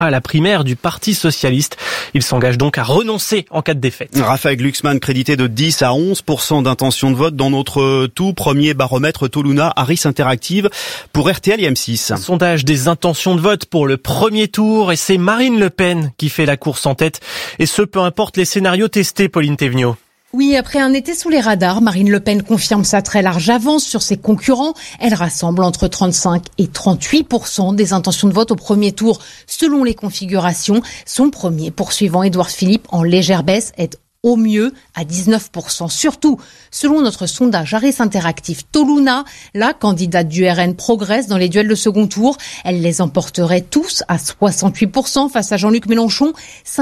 à la primaire du Parti socialiste. Il s'engage donc à renoncer en cas de défaite. Raphaël Glucksmann crédité de 10 à 11% d'intention de vote dans notre tout premier baromètre Toluna Harris Interactive pour RTL et M6. Un sondage des intentions de vote pour le premier tour et c'est Marine Le Pen qui fait la course en tête. Et ce, peu importe les scénarios testés, Pauline Thévenot. Oui, après un été sous les radars, Marine Le Pen confirme sa très large avance sur ses concurrents. Elle rassemble entre 35 et 38% des intentions de vote au premier tour, selon les configurations. Son premier poursuivant, Édouard Philippe, en légère baisse, est au mieux à 19%. Surtout, selon notre sondage Harris Interactive Toluna, la candidate du RN progresse dans les duels de second tour. Elle les emporterait tous à 68% face à Jean-Luc Mélenchon,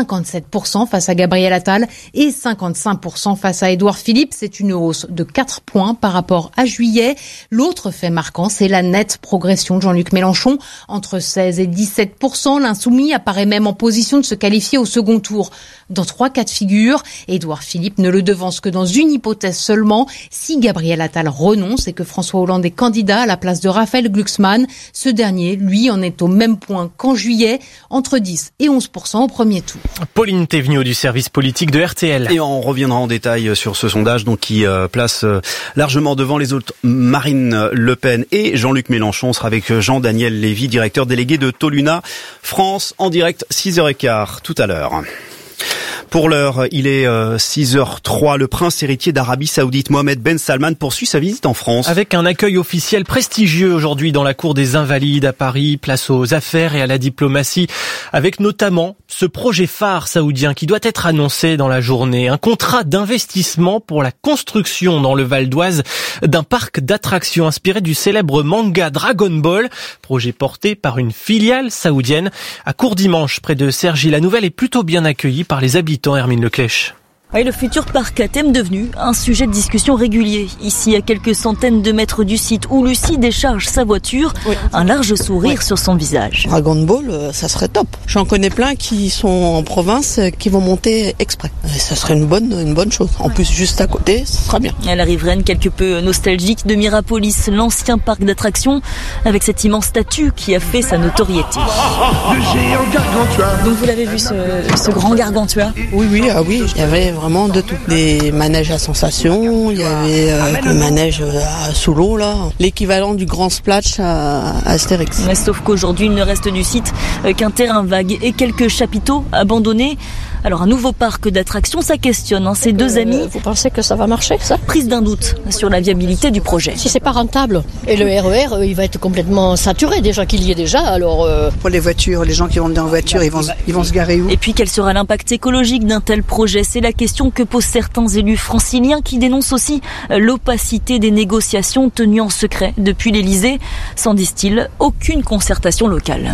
57% face à Gabriel Attal et 55% face à Édouard Philippe. C'est une hausse de 4 points par rapport à juillet. L'autre fait marquant, c'est la nette progression de Jean-Luc Mélenchon, entre 16 et 17%. L'insoumis apparaît même en position de se qualifier au second tour. Dans 3 cas de figure, Édouard Philippe ne le devance que dans une hypothèse seulement, si Gabriel Attal renonce et que François Hollande est candidat à la place de Raphaël Glucksmann. Ce dernier, lui, en est au même point qu'en juillet, entre 10 et 11% au premier tour. Pauline Thévenot du service politique de RTL. Et on reviendra en détail sur ce sondage donc qui place largement devant les autres Marine Le Pen et Jean-Luc Mélenchon. On sera avec Jean-Daniel Lévy, directeur délégué de Toluna France, en direct 6h15 tout à l'heure. Pour l'heure, il est 6h03. Le prince héritier d'Arabie Saoudite, Mohammed Ben Salman, poursuit sa visite en France. Avec un accueil officiel prestigieux aujourd'hui dans la cour des Invalides à Paris, place aux affaires et à la diplomatie, avec notamment ce projet phare saoudien qui doit être annoncé dans la journée. Un contrat d'investissement pour la construction dans le Val d'Oise d'un parc d'attractions inspiré du célèbre manga Dragon Ball, projet porté par une filiale saoudienne. À Courdimanche, près de Cergy, la nouvelle est plutôt bien accueillie par les habitants. Hermine Leclèche. Oui, le futur parc à thème devenu un sujet de discussion régulier. Ici, à quelques centaines de mètres du site où Lucie décharge sa voiture, un large sourire sur son visage. Dragon Ball, ça serait top. J'en connais plein qui sont en province, qui vont monter exprès. Et ça serait une bonne chose. En plus, juste à côté, ça sera bien. À la riveraine quelque peu nostalgique de Mirapolis, l'ancien parc d'attractions, avec cette immense statue qui a fait sa notoriété. Le géant Gargantua. Donc vous l'avez vu, ce grand Gargantua? Oui, il y avait vraiment de tout. Des manèges à sensation, il y avait le manège sous l'eau, là, l'équivalent du grand splash à Astérix. Mais sauf qu'aujourd'hui, il ne reste du site qu'un terrain vague et quelques chapiteaux abandonnés. Alors un nouveau parc d'attractions, ça questionne ces deux amis. Vous pensez que ça va marcher, ça? Prise d'un doute sur la viabilité du projet. Si c'est pas rentable, et le RER, il va être complètement saturé, déjà qu'il y est déjà, alors... Pour les voitures, les gens qui vont venir en voiture, ils vont se garer où? Et puis quel sera l'impact écologique d'un tel projet? C'est la question que posent certains élus franciliens qui dénoncent aussi l'opacité des négociations tenues en secret depuis l'Elysée, sans, disent-ils, aucune concertation locale.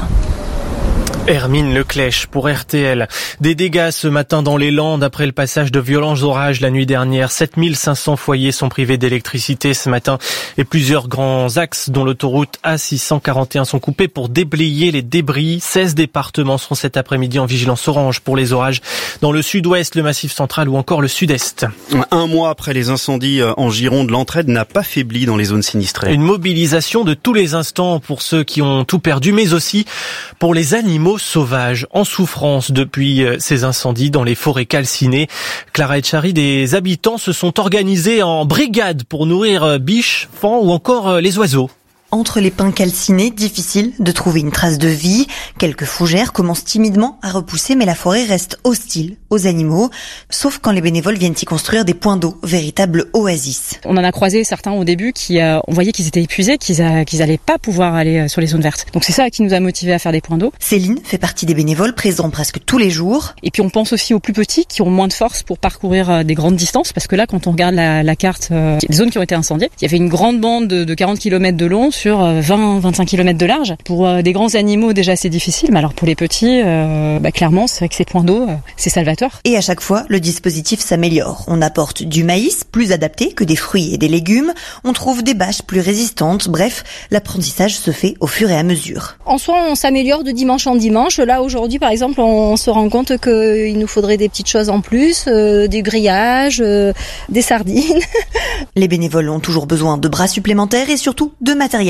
Hermine Leclèche pour RTL. Des dégâts ce matin dans les Landes après le passage de violents orages la nuit dernière. 7500 foyers sont privés d'électricité ce matin et plusieurs grands axes dont l'autoroute A641 sont coupés pour déblayer les débris. 16 départements seront cet après-midi en vigilance orange pour les orages dans le sud-ouest, le Massif central ou encore le sud-est. Un mois après les incendies en Gironde, l'entraide n'a pas faibli dans les zones sinistrées. Une mobilisation de tous les instants pour ceux qui ont tout perdu, mais aussi pour les animaux sauvages en souffrance depuis ces incendies dans les forêts calcinées. Clara Etchari, des habitants se sont organisés en brigade pour nourrir biches, faons ou encore les oiseaux. Entre les pins calcinés, difficile de trouver une trace de vie. Quelques fougères commencent timidement à repousser, mais la forêt reste hostile aux animaux, sauf quand les bénévoles viennent y construire des points d'eau, véritables oasis. On en a croisé certains au début qui, on voyait qu'ils étaient épuisés, qu'ils allaient pas pouvoir aller sur les zones vertes. Donc c'est ça qui nous a motivés à faire des points d'eau. Céline fait partie des bénévoles présents presque tous les jours. Et puis on pense aussi aux plus petits qui ont moins de force pour parcourir des grandes distances, parce que là, quand on regarde la carte des zones qui ont été incendiées, il y avait une grande bande de 40 km de long sur 20-25 km de large. Pour des grands animaux, déjà, c'est difficile, mais alors pour les petits, clairement, c'est vrai que ces points d'eau, c'est salvateur. Et à chaque fois, le dispositif s'améliore. On apporte du maïs plus adapté que des fruits et des légumes. On trouve des bâches plus résistantes. Bref, l'apprentissage se fait au fur et à mesure. En soi, on s'améliore de dimanche en dimanche. Là, aujourd'hui, par exemple, on se rend compte qu'il nous faudrait des petites choses en plus, des grillages, des sardines. Les bénévoles ont toujours besoin de bras supplémentaires et surtout de matériel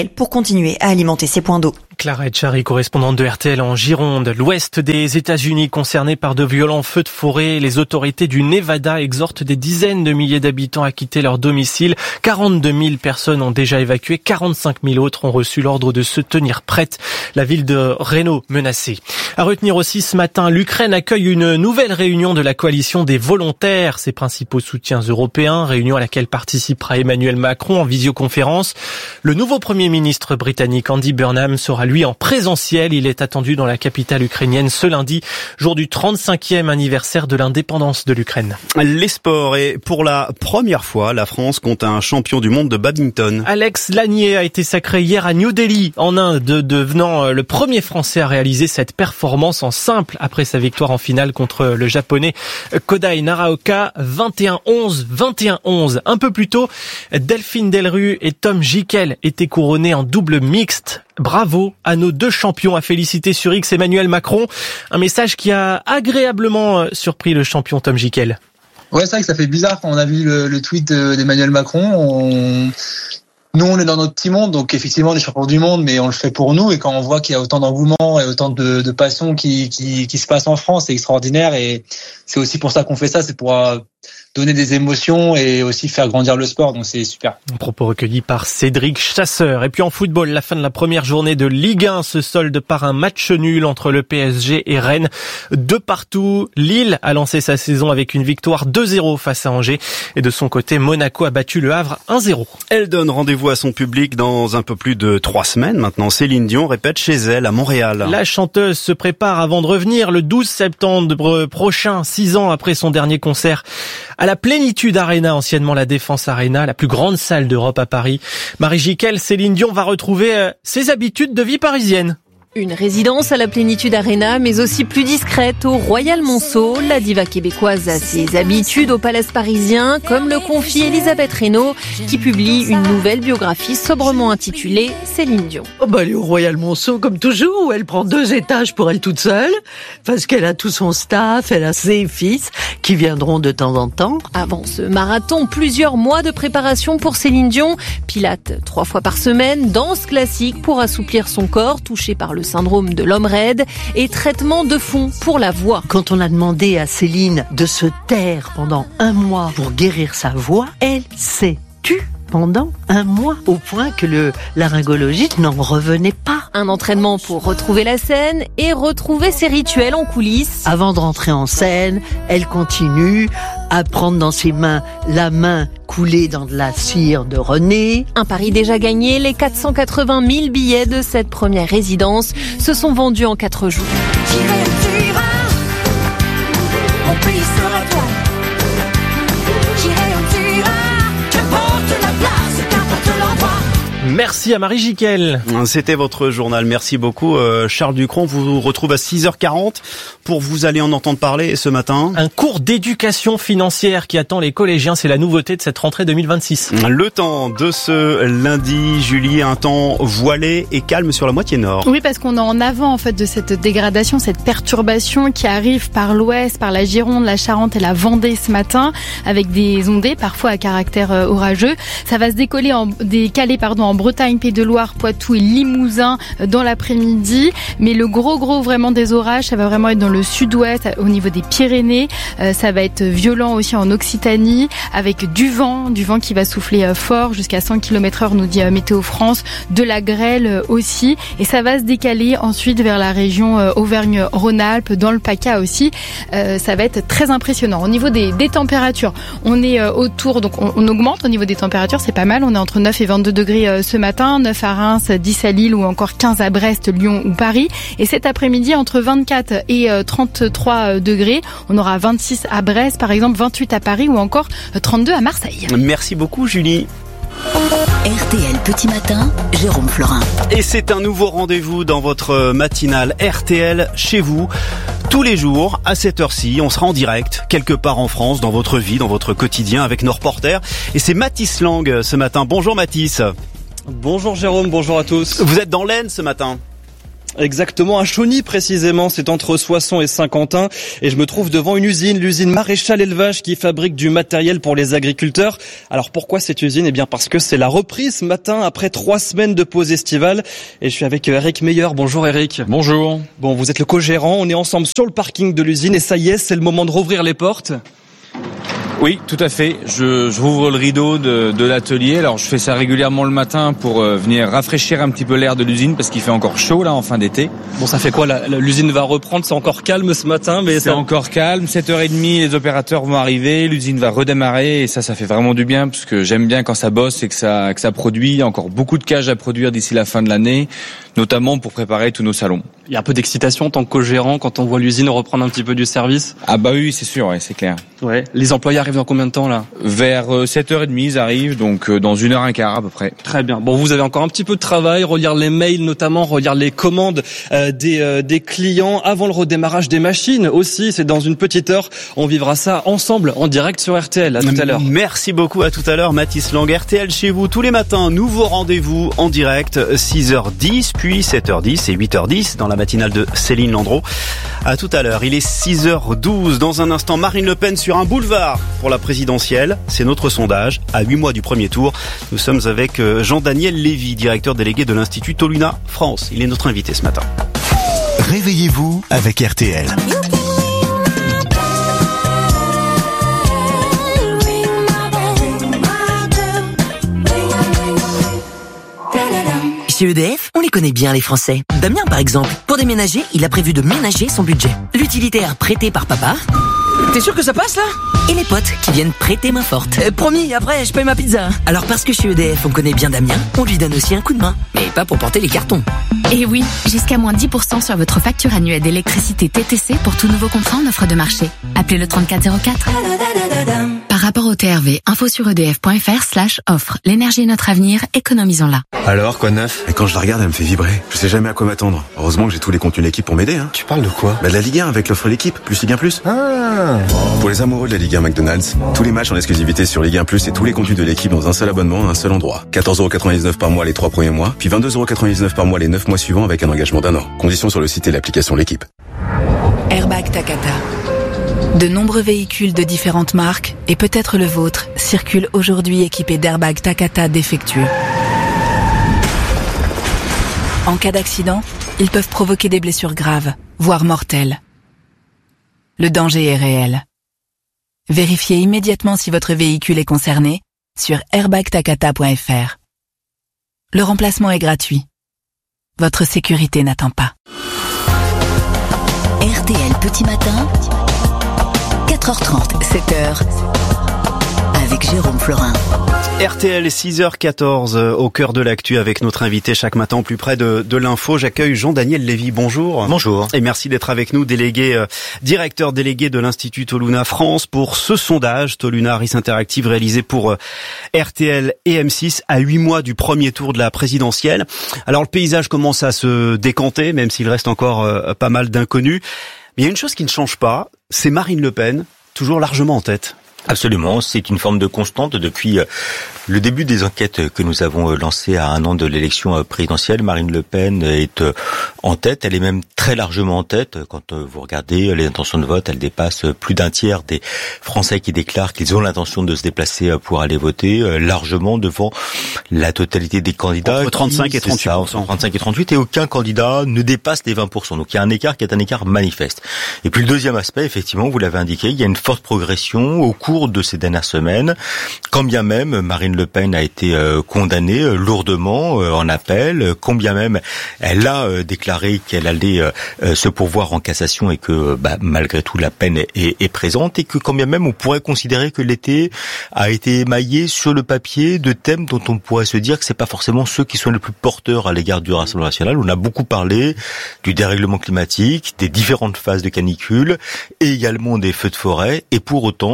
essentiel pour continuer à alimenter ces points d'eau. Clara Etchari, correspondante de RTL en Gironde. L'ouest des États-Unis concerné par de violents feux de forêt. Les autorités du Nevada exhortent des dizaines de milliers d'habitants à quitter leur domicile. 42 000 personnes ont déjà évacué. 45 000 autres ont reçu l'ordre de se tenir prêtes. La ville de Reno menacée. À retenir aussi ce matin, l'Ukraine accueille une nouvelle réunion de la coalition des volontaires. Ses principaux soutiens européens, réunion à laquelle participera Emmanuel Macron en visioconférence. Le nouveau Premier ministre britannique Andy Burnham sera lui en présentiel. Il est attendu dans la capitale ukrainienne ce lundi, jour du 35e anniversaire de l'indépendance de l'Ukraine. Les sports, et pour la première fois, la France compte un champion du monde de badminton. Alex Lanier a été sacré hier à New Delhi, en Inde, devenant le premier Français à réaliser cette performance en simple après sa victoire en finale contre le japonais Kodai Naraoka, 21-11, 21-11. Un peu plus tôt, Delphine Delru et Tom Jikel étaient couronnés en double mixte. Bravo à nos deux champions, a félicité sur X Emmanuel Macron. Un message qui a agréablement surpris le champion Tom Jikel. Ouais, c'est vrai que ça fait bizarre quand on a vu le tweet d'Emmanuel Macron. Nous, on est dans notre petit monde, donc effectivement, on est champions du monde, mais on le fait pour nous. Et quand on voit qu'il y a autant d'engouement et autant de passion qui se passe en France, c'est extraordinaire. Et c'est aussi pour ça qu'on fait ça, c'est pour donner des émotions et aussi faire grandir le sport, donc c'est super. Un propos recueilli par Cédric Chasseur. Et puis en football, la fin de la première journée de Ligue 1 se solde par un match nul entre le PSG et Rennes. 2-2. Lille a lancé sa saison avec une victoire 2-0 face à Angers. Et de son côté, Monaco a battu le Havre 1-0. Elle donne rendez-vous à son public dans un peu plus de 3 semaines maintenant. Céline Dion répète chez elle à Montréal. La chanteuse se prépare avant de revenir le 12 septembre prochain, 6 ans après son dernier concert à la Plénitude Arena, anciennement la Défense Arena, la plus grande salle d'Europe à Paris. Marie Jiquel, Céline Dion va retrouver ses habitudes de vie parisienne. Une résidence à la Plénitude Arena, mais aussi plus discrète au Royal Monceau. La diva québécoise a ses habitudes au Palace parisien, comme le confie Elisabeth Reynaud, qui publie une nouvelle biographie sobrement intitulée Céline Dion. Elle est au Royal Monceau comme toujours, où elle prend 2 étages pour elle toute seule, parce qu'elle a tout son staff, elle a ses fils qui viendront de temps en temps. Avant ce marathon, plusieurs mois de préparation pour Céline Dion. Pilates 3 fois par semaine, danse classique pour assouplir son corps touché par le syndrome de l'homme raide et traitement de fond pour la voix. Quand on a demandé à Céline de se taire pendant 1 mois pour guérir sa voix, elle s'est tue pendant 1 mois, au point que le laryngologiste n'en revenait pas. Un entraînement pour retrouver la scène et retrouver ses rituels en coulisses. Avant de rentrer en scène, elle continue à prendre dans ses mains la main coulée dans de la cire de René. Un pari déjà gagné, les 480 000 billets de cette première résidence se sont vendus en 4 jours. Mon pays sera toi. Merci à Marie Jiquel. C'était votre journal. Merci beaucoup. Charles Ducrot vous retrouve à 6h40 pour vous aller en entendre parler ce matin. Un cours d'éducation financière qui attend les collégiens. C'est la nouveauté de cette rentrée 2026. Le temps de ce lundi, Julie, un temps voilé et calme sur la moitié nord. Oui, parce qu'on est en avant en fait de cette dégradation, cette perturbation qui arrive par l'ouest, par la Gironde, la Charente et la Vendée ce matin, avec des ondées parfois à caractère orageux. Ça va se décaler en Bretagne, Pays de Loire, Poitou et Limousin dans l'après-midi. Mais le gros vraiment des orages, ça va vraiment être dans le sud-ouest, au niveau des Pyrénées. Ça va être violent aussi en Occitanie, avec du vent qui va souffler fort, jusqu'à 100 km/h, nous dit Météo France, de la grêle aussi. Et ça va se décaler ensuite vers la région Auvergne-Rhône-Alpes, dans le PACA aussi. Ça va être très impressionnant. Au niveau des températures, on est autour, donc on augmente au niveau des températures, c'est pas mal. On est entre 9 et 22 degrés ce matin, 9 à Reims, 10 à Lille ou encore 15 à Brest, Lyon ou Paris. Et cet après-midi, entre 24 et 33 degrés, on aura 26 à Brest, par exemple, 28 à Paris ou encore 32 à Marseille. Merci beaucoup, Julie. RTL Petit Matin, Jérôme Florin. Et c'est un nouveau rendez-vous dans votre matinale RTL chez vous. Tous les jours, à cette heure-ci, on sera en direct, quelque part en France, dans votre vie, dans votre quotidien, avec nos reporters. Et c'est Mathis Lang ce matin. Bonjour Mathis. Bonjour Jérôme, bonjour à tous. Vous êtes dans l'Aisne ce matin ? Exactement, à Chauny précisément, c'est entre Soissons et Saint-Quentin, et je me trouve devant une usine, l'usine Maréchal Élevage, qui fabrique du matériel pour les agriculteurs. Alors pourquoi cette usine ? Eh bien parce que c'est la reprise ce matin après 3 semaines de pause estivale, et je suis avec Eric Meyer. Bonjour Eric. Bonjour. Bon, vous êtes le co-gérant, on est ensemble sur le parking de l'usine, et ça y est, c'est le moment de rouvrir les portes. Oui, tout à fait. Je rouvre le rideau de l'atelier. Alors, je fais ça régulièrement le matin pour venir rafraîchir un petit peu l'air de l'usine parce qu'il fait encore chaud là en fin d'été. Bon, ça fait quoi ? L'usine va reprendre, c'est encore calme ce matin, mais c'est encore calme. 7h30, les opérateurs vont arriver, l'usine va redémarrer et ça fait vraiment du bien parce que j'aime bien quand ça bosse et que ça produit. Il y a encore beaucoup de cages à produire d'ici la fin de l'année, notamment pour préparer tous nos salons. Il y a un peu d'excitation en tant que co-gérant quand on voit l'usine reprendre un petit peu du service. Ah bah oui, c'est sûr, ouais, c'est clair. Ouais. Les employés arrivent dans combien de temps là ? Vers 7h30 ils arrivent, donc dans 1h15 à peu près. Très bien. Bon, vous avez encore un petit peu de travail, relire les mails notamment, relire les commandes des clients avant le redémarrage des machines aussi. C'est dans une petite heure. On vivra ça ensemble en direct sur RTL. À tout à l'heure. Merci beaucoup, à tout à l'heure. Mathis Lang, RTL chez vous tous les matins. Nouveau rendez-vous en direct, 6h10 puis 7h10 et 8h10 dans la matinale de Céline Landreau. À tout à l'heure. Il est 6h12. Dans un instant, Marine Le Pen sur un boulevard pour la présidentielle. C'est notre sondage. À 8 mois du premier tour, nous sommes avec Jean-Daniel Lévy, directeur délégué de l'Institut Toluna France. Il est notre invité ce matin. Réveillez-vous avec RTL. Chez EDF, on les connaît bien les Français. Damien par exemple, pour déménager, il a prévu de ménager son budget. L'utilitaire prêté par papa. T'es sûr que ça passe là ? Et les potes qui viennent prêter main forte. Promis, après je paye ma pizza. Alors parce que chez EDF on connaît bien Damien, on lui donne aussi un coup de main. Mais pas pour porter les cartons. Et oui, jusqu'à moins 10% sur votre facture annuelle d'électricité TTC pour tout nouveau contrat en offre de marché. Appelez le 3404. Par rapport au TRV, info sur edf.fr/offre. L'énergie est notre avenir, économisons-la. Alors, quoi de neuf ? Et quand je la regarde, elle me fait vibrer. Je sais jamais à quoi m'attendre. Heureusement que j'ai tous les contenus de l'équipe pour m'aider, hein. Tu parles de quoi ? De la Ligue 1 avec l'offre l'équipe, plus Ligue 1 Plus. Ah. Pour les amoureux de la Ligue 1 McDonald's, tous les matchs en exclusivité sur Ligue 1 Plus et tous les contenus de l'équipe dans un seul abonnement à un seul endroit. 14,99€ par mois les 3 premiers mois, puis 22,99€ par mois les 9 mois suivants avec un engagement d'1 an. Conditions sur le site et l'application L'équipe. Airbag Takata. De nombreux véhicules de différentes marques, et peut-être le vôtre, circulent aujourd'hui équipés d'airbags Takata défectueux. En cas d'accident, ils peuvent provoquer des blessures graves, voire mortelles. Le danger est réel. Vérifiez immédiatement si votre véhicule est concerné sur airbagtakata.fr. Le remplacement est gratuit. Votre sécurité n'attend pas. RTL Petit Matin, 4h30, 7h, avec Jérôme Florin. RTL 6h14 au cœur de l'actu avec notre invité chaque matin au plus près de l'info. J'accueille Jean-Daniel Lévy. Bonjour. Bonjour. Et merci d'être avec nous, directeur délégué de l'Institut Toluna France pour ce sondage Toluna Harris Interactive réalisé pour RTL et M6 à 8 mois du premier tour de la présidentielle. Alors le paysage commence à se décanter, même s'il reste encore pas mal d'inconnus. Mais il y a une chose qui ne change pas, c'est Marine Le Pen, toujours largement en tête. Absolument, c'est une forme de constante depuis le début des enquêtes que nous avons lancées à 1 an de l'élection présidentielle. Marine Le Pen est en tête, elle est même très largement en tête. Quand vous regardez les intentions de vote, elle dépasse plus d'un tiers des Français qui déclarent qu'ils ont l'intention de se déplacer pour aller voter, largement devant la totalité des candidats. Entre 35 et 38%. Entre 35 et 38, et aucun candidat ne dépasse les 20%. Donc il y a un écart qui est un écart manifeste. Et puis le deuxième aspect, effectivement, vous l'avez indiqué, il y a une forte progression au cours de ces dernières semaines, quand bien même Marine Le Pen a été condamnée lourdement en appel, quand bien même elle a déclaré qu'elle allait se pourvoir en cassation et que malgré tout la peine est présente, et que quand bien même on pourrait considérer que l'été a été émaillé sur le papier de thèmes dont on pourrait se dire que c'est pas forcément ceux qui sont les plus porteurs à l'égard du Rassemblement national. On a beaucoup parlé du dérèglement climatique, des différentes phases de canicule et également des feux de forêt, et pour autant ça n'empêche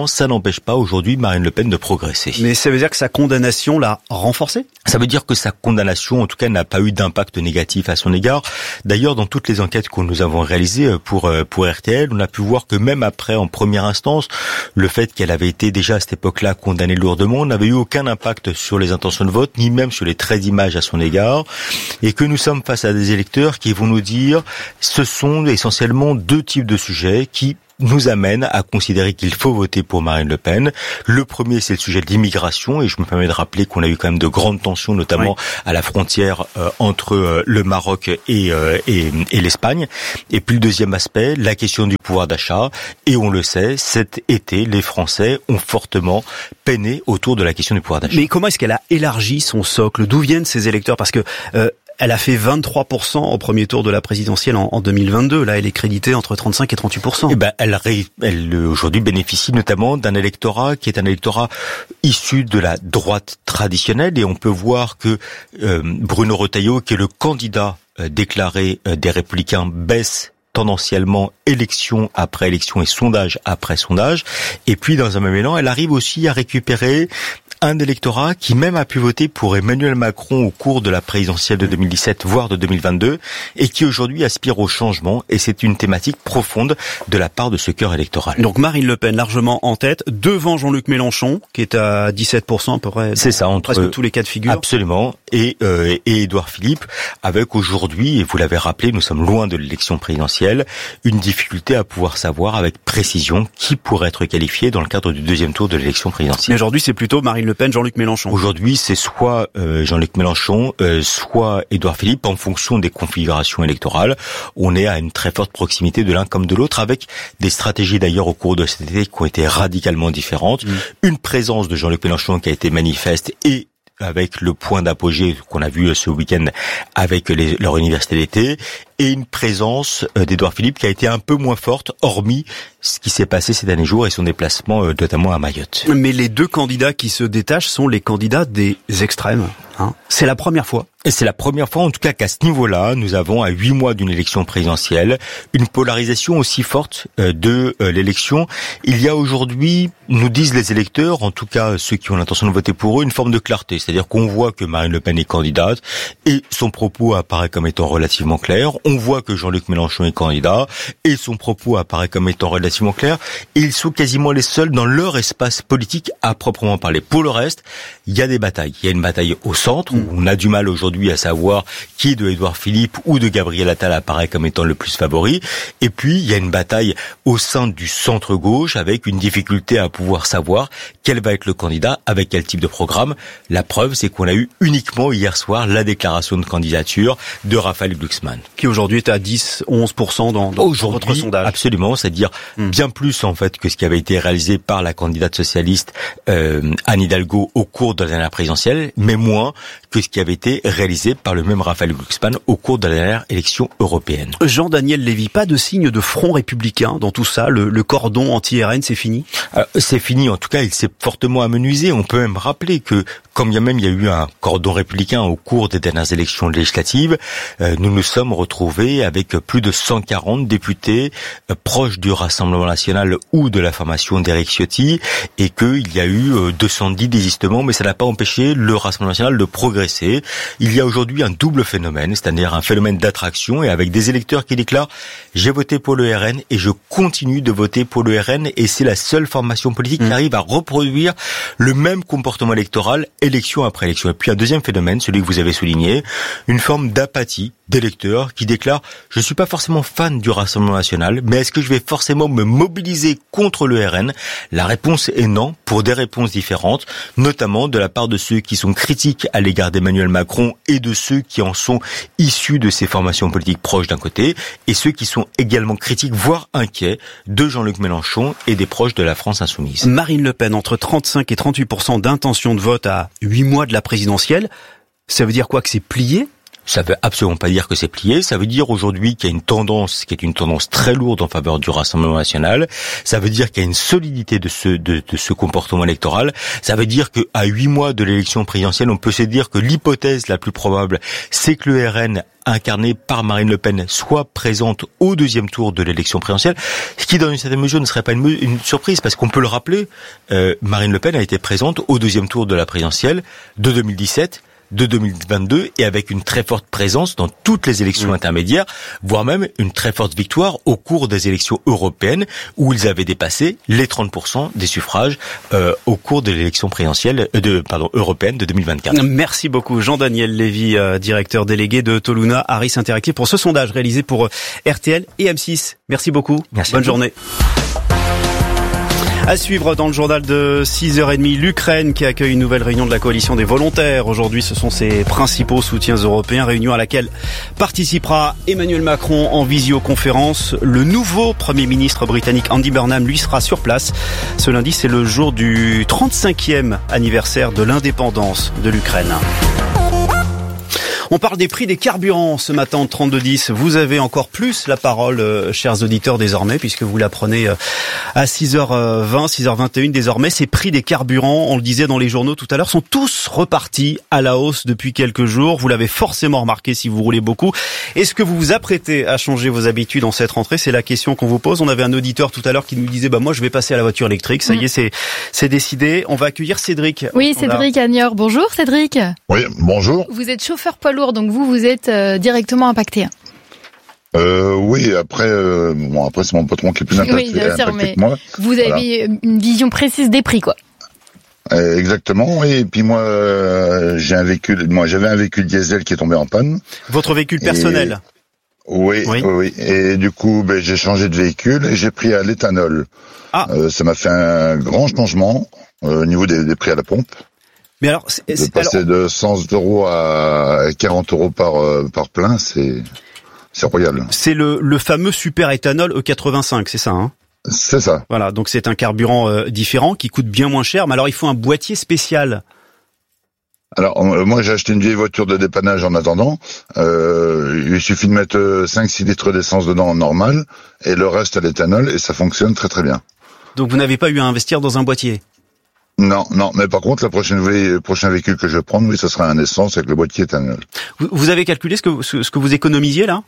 n'empêche pas aujourd'hui Marine Le Pen de progresser. Mais ça veut dire que sa condamnation l'a renforcée ? Ça veut dire que sa condamnation, en tout cas, n'a pas eu d'impact négatif à son égard. D'ailleurs, dans toutes les enquêtes que nous avons réalisées pour RTL, on a pu voir que même après, en première instance, le fait qu'elle avait été déjà à cette époque-là condamnée lourdement n'avait eu aucun impact sur les intentions de vote, ni même sur les traits d'image à son égard, et que nous sommes face à des électeurs qui vont nous dire ce sont essentiellement deux types de sujets qui nous amène à considérer qu'il faut voter pour Marine Le Pen. Le premier, c'est le sujet de l'immigration, et je me permets de rappeler qu'on a eu quand même de grandes tensions, notamment à la frontière entre le Maroc et l'Espagne. Et puis le deuxième aspect, la question du pouvoir d'achat. Et on le sait, cet été, les Français ont fortement peiné autour de la question du pouvoir d'achat. Mais comment est-ce qu'elle a élargi son socle ? D'où viennent ces électeurs ? Parce que elle a fait 23% au premier tour de la présidentielle en 2022. Là, elle est créditée entre 35 et 38%. Eh ben, elle aujourd'hui bénéficie notamment d'un électorat qui est un électorat issu de la droite traditionnelle. Et on peut voir que Bruno Retailleau, qui est le candidat déclaré des Républicains, baisse tendanciellement élection après élection et sondage après sondage. Et puis, dans un même élan, elle arrive aussi à récupérer un électorat qui même a pu voter pour Emmanuel Macron au cours de la présidentielle de 2017, voire de 2022, et qui aujourd'hui aspire au changement, et c'est une thématique profonde de la part de ce cœur électoral. Donc Marine Le Pen largement en tête, devant Jean-Luc Mélenchon, qui est à 17% à peu près. C'est ça, entre presque tous les cas de figure. Absolument, et Édouard Philippe, avec aujourd'hui, et vous l'avez rappelé, nous sommes loin de l'élection présidentielle, une difficulté à pouvoir savoir avec précision qui pourrait être qualifié dans le cadre du deuxième tour de l'élection présidentielle. Mais aujourd'hui, c'est plutôt Marine Le Pen, Jean-Luc Mélenchon. Aujourd'hui, c'est soit Jean-Luc Mélenchon, soit Édouard Philippe, en fonction des configurations électorales. On est à une très forte proximité de l'un comme de l'autre, avec des stratégies d'ailleurs au cours de cet été qui ont été radicalement différentes. Une présence de Jean-Luc Mélenchon qui a été manifeste, et avec le point d'apogée qu'on a vu ce week-end avec leur université d'été, et une présence d'Édouard Philippe qui a été un peu moins forte, hormis ce qui s'est passé ces derniers jours et son déplacement notamment à Mayotte. Mais les deux candidats qui se détachent sont les candidats des extrêmes. C'est la première fois. Et c'est la première fois, en tout cas, qu'à ce niveau-là, nous avons, à 8 mois d'une élection présidentielle, une polarisation aussi forte de l'élection. Il y a aujourd'hui, nous disent les électeurs, en tout cas ceux qui ont l'intention de voter pour eux, une forme de clarté. C'est-à-dire qu'on voit que Marine Le Pen est candidate et son propos apparaît comme étant relativement clair. On voit que Jean-Luc Mélenchon est candidat et son propos apparaît comme étant relativement clair. Et ils sont quasiment les seuls dans leur espace politique à proprement parler. Pour le reste, il y a des batailles. Il y a une bataille au centre où on a du mal aujourd'hui à savoir qui de Édouard Philippe ou de Gabriel Attal apparaît comme étant le plus favori. Et puis, il y a une bataille au sein du centre-gauche avec une difficulté à pouvoir savoir quel va être le candidat, avec quel type de programme. La preuve, c'est qu'on a eu uniquement hier soir la déclaration de candidature de Raphaël Glucksmann. Qui aujourd'hui est à 10-11% dans votre sondage. Absolument, c'est-à-dire bien plus en fait que ce qui avait été réalisé par la candidate socialiste Anne Hidalgo au cours de la dernière présidentielle, mais moins que ce qui avait été réalisé par le même Raphaël Glucksmann au cours de la dernière élection européenne. Jean-Daniel Lévy, pas de signe de front républicain dans tout ça, le cordon anti-RN, c'est fini ? C'est fini, en tout cas, il s'est fortement amenuisé. On peut même rappeler que, quand bien même il y a eu un cordon républicain au cours des dernières élections législatives, nous nous sommes retrouvés avec plus de 140 députés proches du Rassemblement national ou de la formation d'Éric Ciotti, et qu'il y a eu 210 désistements, mais ça n'a pas empêché le Rassemblement national de progresser. Il y a aujourd'hui un double phénomène, c'est-à-dire un phénomène d'attraction, et avec des électeurs qui déclarent « j'ai voté pour le RN et je continue de voter pour le RN », et c'est la seule formation politique qui arrive à reproduire le même comportement électoral élection après élection. Et puis un deuxième phénomène, celui que vous avez souligné, une forme d'apathie d'électeurs qui déclarent « je suis pas forcément fan du Rassemblement national, mais est-ce que je vais forcément me mobiliser contre le RN ?» La réponse est non, pour des réponses différentes, notamment de la part de ceux qui sont critiques à l'égard d'Emmanuel Macron et de ceux qui en sont issus de ces formations politiques proches d'un côté, et ceux qui sont également critiques, voire inquiets, de Jean-Luc Mélenchon et des proches de la France insoumise. Marine Le Pen, entre 35 et 38% d'intention de vote à 8 mois de la présidentielle, ça veut dire quoi, que c'est plié ? Ça veut absolument pas dire que c'est plié. Ça veut dire aujourd'hui qu'il y a une tendance qui est une tendance très lourde en faveur du Rassemblement national. Ça veut dire qu'il y a une solidité de ce comportement électoral. Ça veut dire qu'à 8 mois de l'élection présidentielle, on peut se dire que l'hypothèse la plus probable, c'est que le RN incarné par Marine Le Pen soit présente au deuxième tour de l'élection présidentielle, ce qui dans une certaine mesure ne serait pas une surprise, parce qu'on peut le rappeler, Marine Le Pen a été présente au deuxième tour de la présidentielle de 2017, de 2022, et avec une très forte présence dans toutes les élections intermédiaires, voire même une très forte victoire au cours des élections européennes, où ils avaient dépassé les 30% des suffrages au cours de l'élection présidentielle européenne de 2024. Merci beaucoup Jean-Daniel Lévy, directeur délégué de Toluna Harris Interactive, pour ce sondage réalisé pour RTL et M6. Merci beaucoup. Merci. Bonne journée. À suivre dans le journal de 6h30, l'Ukraine qui accueille une nouvelle réunion de la coalition des volontaires. Aujourd'hui, ce sont ses principaux soutiens européens, réunion à laquelle participera Emmanuel Macron en visioconférence. Le nouveau Premier ministre britannique Andy Burnham, lui, sera sur place. Ce lundi, c'est le jour du 35e anniversaire de l'indépendance de l'Ukraine. On parle des prix des carburants ce matin en 32-10. Vous avez encore plus la parole, chers auditeurs, désormais, puisque vous la prenez à 6h20, 6h21 désormais. Ces prix des carburants, on le disait dans les journaux tout à l'heure, sont tous repartis à la hausse depuis quelques jours. Vous l'avez forcément remarqué si vous roulez beaucoup. Est-ce que vous vous apprêtez à changer vos habitudes en cette rentrée? C'est la question qu'on vous pose. On avait un auditeur tout à l'heure qui nous disait, moi je vais passer à la voiture électrique. Ça y est, c'est décidé. On va accueillir Cédric. Oui, Cédric à Niort. Bonjour Cédric. Oui, bonjour. Vous êtes chauffeur poids lourd, donc vous êtes directement impacté. Oui, après c'est mon patron qui est plus impacté, bien sûr, mais que moi. Vous avez une vision précise des prix, quoi. Exactement, oui. Et puis moi, j'avais un véhicule diesel qui est tombé en panne. Votre véhicule personnel? Oui. Et du coup, j'ai changé de véhicule et j'ai pris à l'éthanol. Ça m'a fait un grand changement au niveau des prix à la pompe. Mais alors, de passer de 100 € à 40 € par plein, c'est royal. C'est le fameux super éthanol E85, c'est ça, hein? C'est ça. Voilà, donc c'est un carburant différent qui coûte bien moins cher, mais alors il faut un boîtier spécial. Alors moi j'ai acheté une vieille voiture de dépannage en attendant. Il suffit de mettre 5-6 litres d'essence dedans normal et le reste à l'éthanol et ça fonctionne très très bien. Donc vous n'avez pas eu à investir dans un boîtier? Non, mais par contre, le prochain véhicule que je vais prendre, oui, ce sera un essence avec le boîtier éthanol. Vous avez calculé ce que vous économisiez là?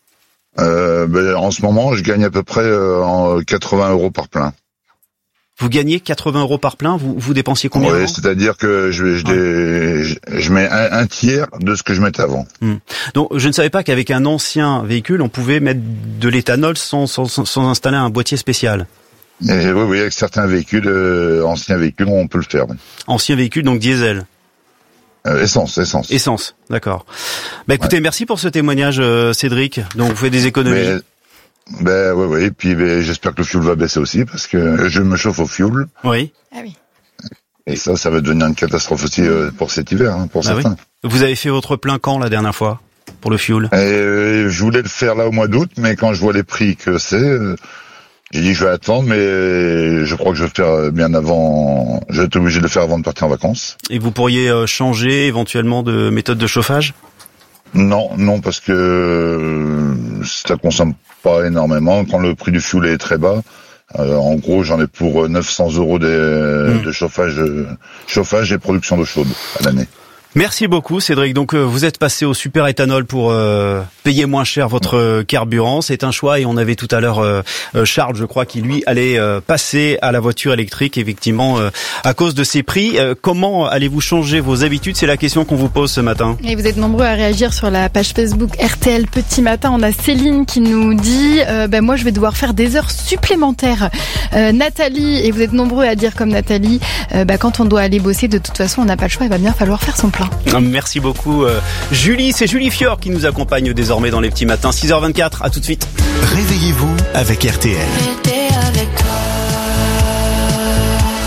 En ce moment, je gagne à peu près 80 € par plein. Vous gagnez 80 € par plein, vous dépensiez combien? Oui, c'est-à-dire que je mets un tiers de ce que je mettais avant. Donc, je ne savais pas qu'avec un ancien véhicule, on pouvait mettre de l'éthanol sans installer un boîtier spécial. Oui, avec certains véhicules, anciens véhicules, on peut le faire. Oui. Anciens véhicules, donc diesel. Essence. Essence, d'accord. Écoutez, merci pour ce témoignage, Cédric. Donc, vous faites des économies. Oui. Et puis, j'espère que le fioul va baisser aussi, parce que je me chauffe au fioul. Oui. Ah oui. Et ça va devenir une catastrophe aussi pour cet hiver, pour certains. Oui. Vous avez fait votre plein quand la dernière fois pour le fioul? Je voulais le faire là au mois d'août, mais quand je vois les prix que c'est, j'ai dit je vais attendre, mais je crois que je vais faire bien avant. Je vais être obligé de le faire avant de partir en vacances. Et vous pourriez changer éventuellement de méthode de chauffage? Non, parce que ça consomme pas énormément. Quand le prix du fioul est très bas, en gros, j'en ai pour 900 € de chauffage et production d'eau chaude à l'année. Merci beaucoup Cédric. Donc vous êtes passé au super éthanol pour payer moins cher votre carburant. C'est un choix et on avait tout à l'heure Charles, je crois, qui lui allait passer à la voiture électrique, effectivement, à cause de ces prix. Comment allez-vous changer vos habitudes? C'est la question qu'on vous pose ce matin. Et vous êtes nombreux à réagir sur la page Facebook RTL Petit Matin. On a Céline qui nous dit moi je vais devoir faire des heures supplémentaires. Nathalie, et vous êtes nombreux à dire comme Nathalie, quand on doit aller bosser, de toute façon on n'a pas le choix, il va bien falloir faire son plein. Merci beaucoup Julie, c'est Julie Fior qui nous accompagne désormais dans les petits matins. 6h24, à tout de suite. Réveillez-vous avec RTL. Avec toi.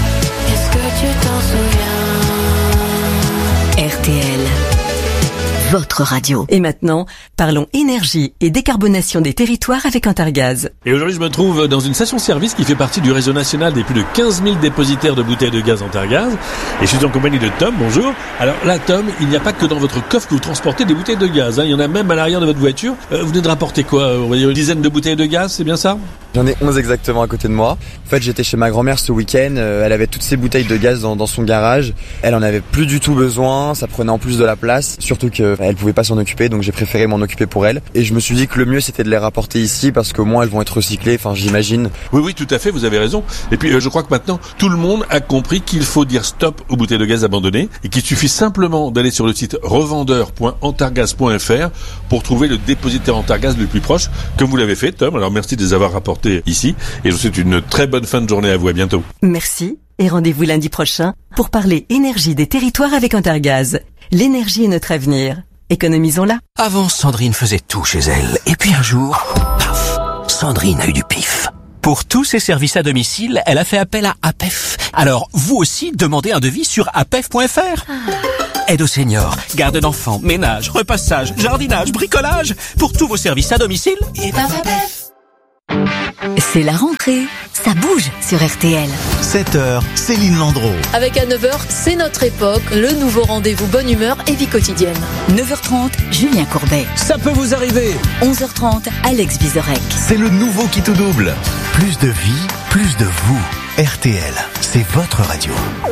Est-ce que tu t'en souviens? RTL. votre radio. Et maintenant, parlons énergie et décarbonation des territoires avec Intergaz. Et aujourd'hui, je me trouve dans une station-service qui fait partie du réseau national des plus de 15 000 dépositaires de bouteilles de gaz Intergaz. Et je suis en compagnie de Tom, bonjour. Alors là, Tom, il n'y a pas que dans votre coffre que vous transportez des bouteilles de gaz. Il y en a même à l'arrière de votre voiture. Vous venez de rapporter quoi? On va dire une dizaine de bouteilles de gaz, c'est bien ça? J'en ai 11 exactement à côté de moi. En fait, j'étais chez ma grand-mère ce week-end. Elle avait toutes ces bouteilles de gaz dans son garage. Elle en avait plus du tout besoin. Ça prenait en plus de la place. Surtout qu'elle pouvait pas s'en occuper, donc j'ai préféré m'en occuper pour elle. Et je me suis dit que le mieux, c'était de les rapporter ici parce qu'au moins, elles vont être recyclées. Enfin, j'imagine. Oui, tout à fait. Vous avez raison. Et puis, je crois que maintenant, tout le monde a compris qu'il faut dire stop aux bouteilles de gaz abandonnées et qu'il suffit simplement d'aller sur le site revendeur.antargaz.fr pour trouver le dépositaire Antargaz le plus proche, comme vous l'avez fait, Tom. Alors, merci de les avoir rapportés ici. Et je vous souhaite une très bonne fin de journée à vous. À bientôt. Merci et rendez-vous lundi prochain pour parler énergie des territoires avec Intergaz. L'énergie est notre avenir. Économisons-la. Avant, Sandrine faisait tout chez elle. Et puis un jour, paf, Sandrine a eu du pif. Pour tous ses services à domicile, elle a fait appel à APEF. Alors, vous aussi, demandez un devis sur apef.fr. Aide aux seniors, garde d'enfants, ménage, repassage, jardinage, bricolage. Pour tous vos services à domicile, et ben APEF. C'est la rentrée. Ça bouge sur RTL. 7h, Céline Landreau. Avec à 9h, c'est notre époque, le nouveau rendez-vous bonne humeur et vie quotidienne. 9h30, Julien Courbet. Ça peut vous arriver. 11h30, Alex Vizorek. C'est le nouveau qui tout double. Plus de vie, plus de vous. RTL, c'est votre radio.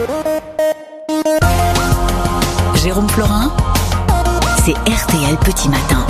Jérôme Florin, c'est RTL Petit Matin.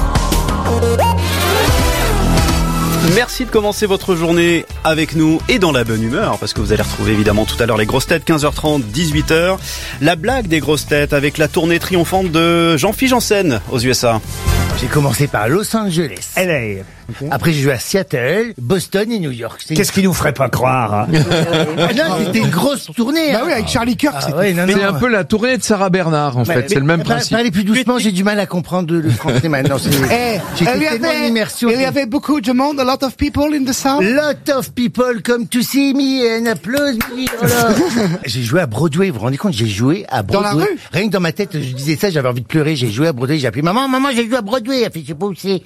Merci de commencer votre journée avec nous et dans la bonne humeur, parce que vous allez retrouver évidemment tout à l'heure les grosses têtes, 15h30, 18h. La blague des grosses têtes avec la tournée triomphante de Jean-Philippe Janssen aux USA. J'ai commencé par Los Angeles, LA. Après, j'ai joué à Seattle, Boston et New York. Qu'est-ce qui nous ferait pas croire hein? Non, c'était une grosse tournée. Bah oui, avec Charlie Kirk. Ouais, c'est un peu la tournée de Sarah Bernard, en fait. C'est le même principe. Parlez plus doucement, j'ai du mal à comprendre le français maintenant. Il y avait beaucoup de monde, a lot of people in the South. Lot of people come to see me and applause me. J'ai joué à Broadway, vous vous rendez compte? J'ai joué à Broadway. Dans la rue? Rien que dans ma tête, je disais ça, j'avais envie de pleurer. J'ai joué à Broadway, j'ai appelé maman, j'ai joué à Broadway. Elle fait, je sais pas où c'est.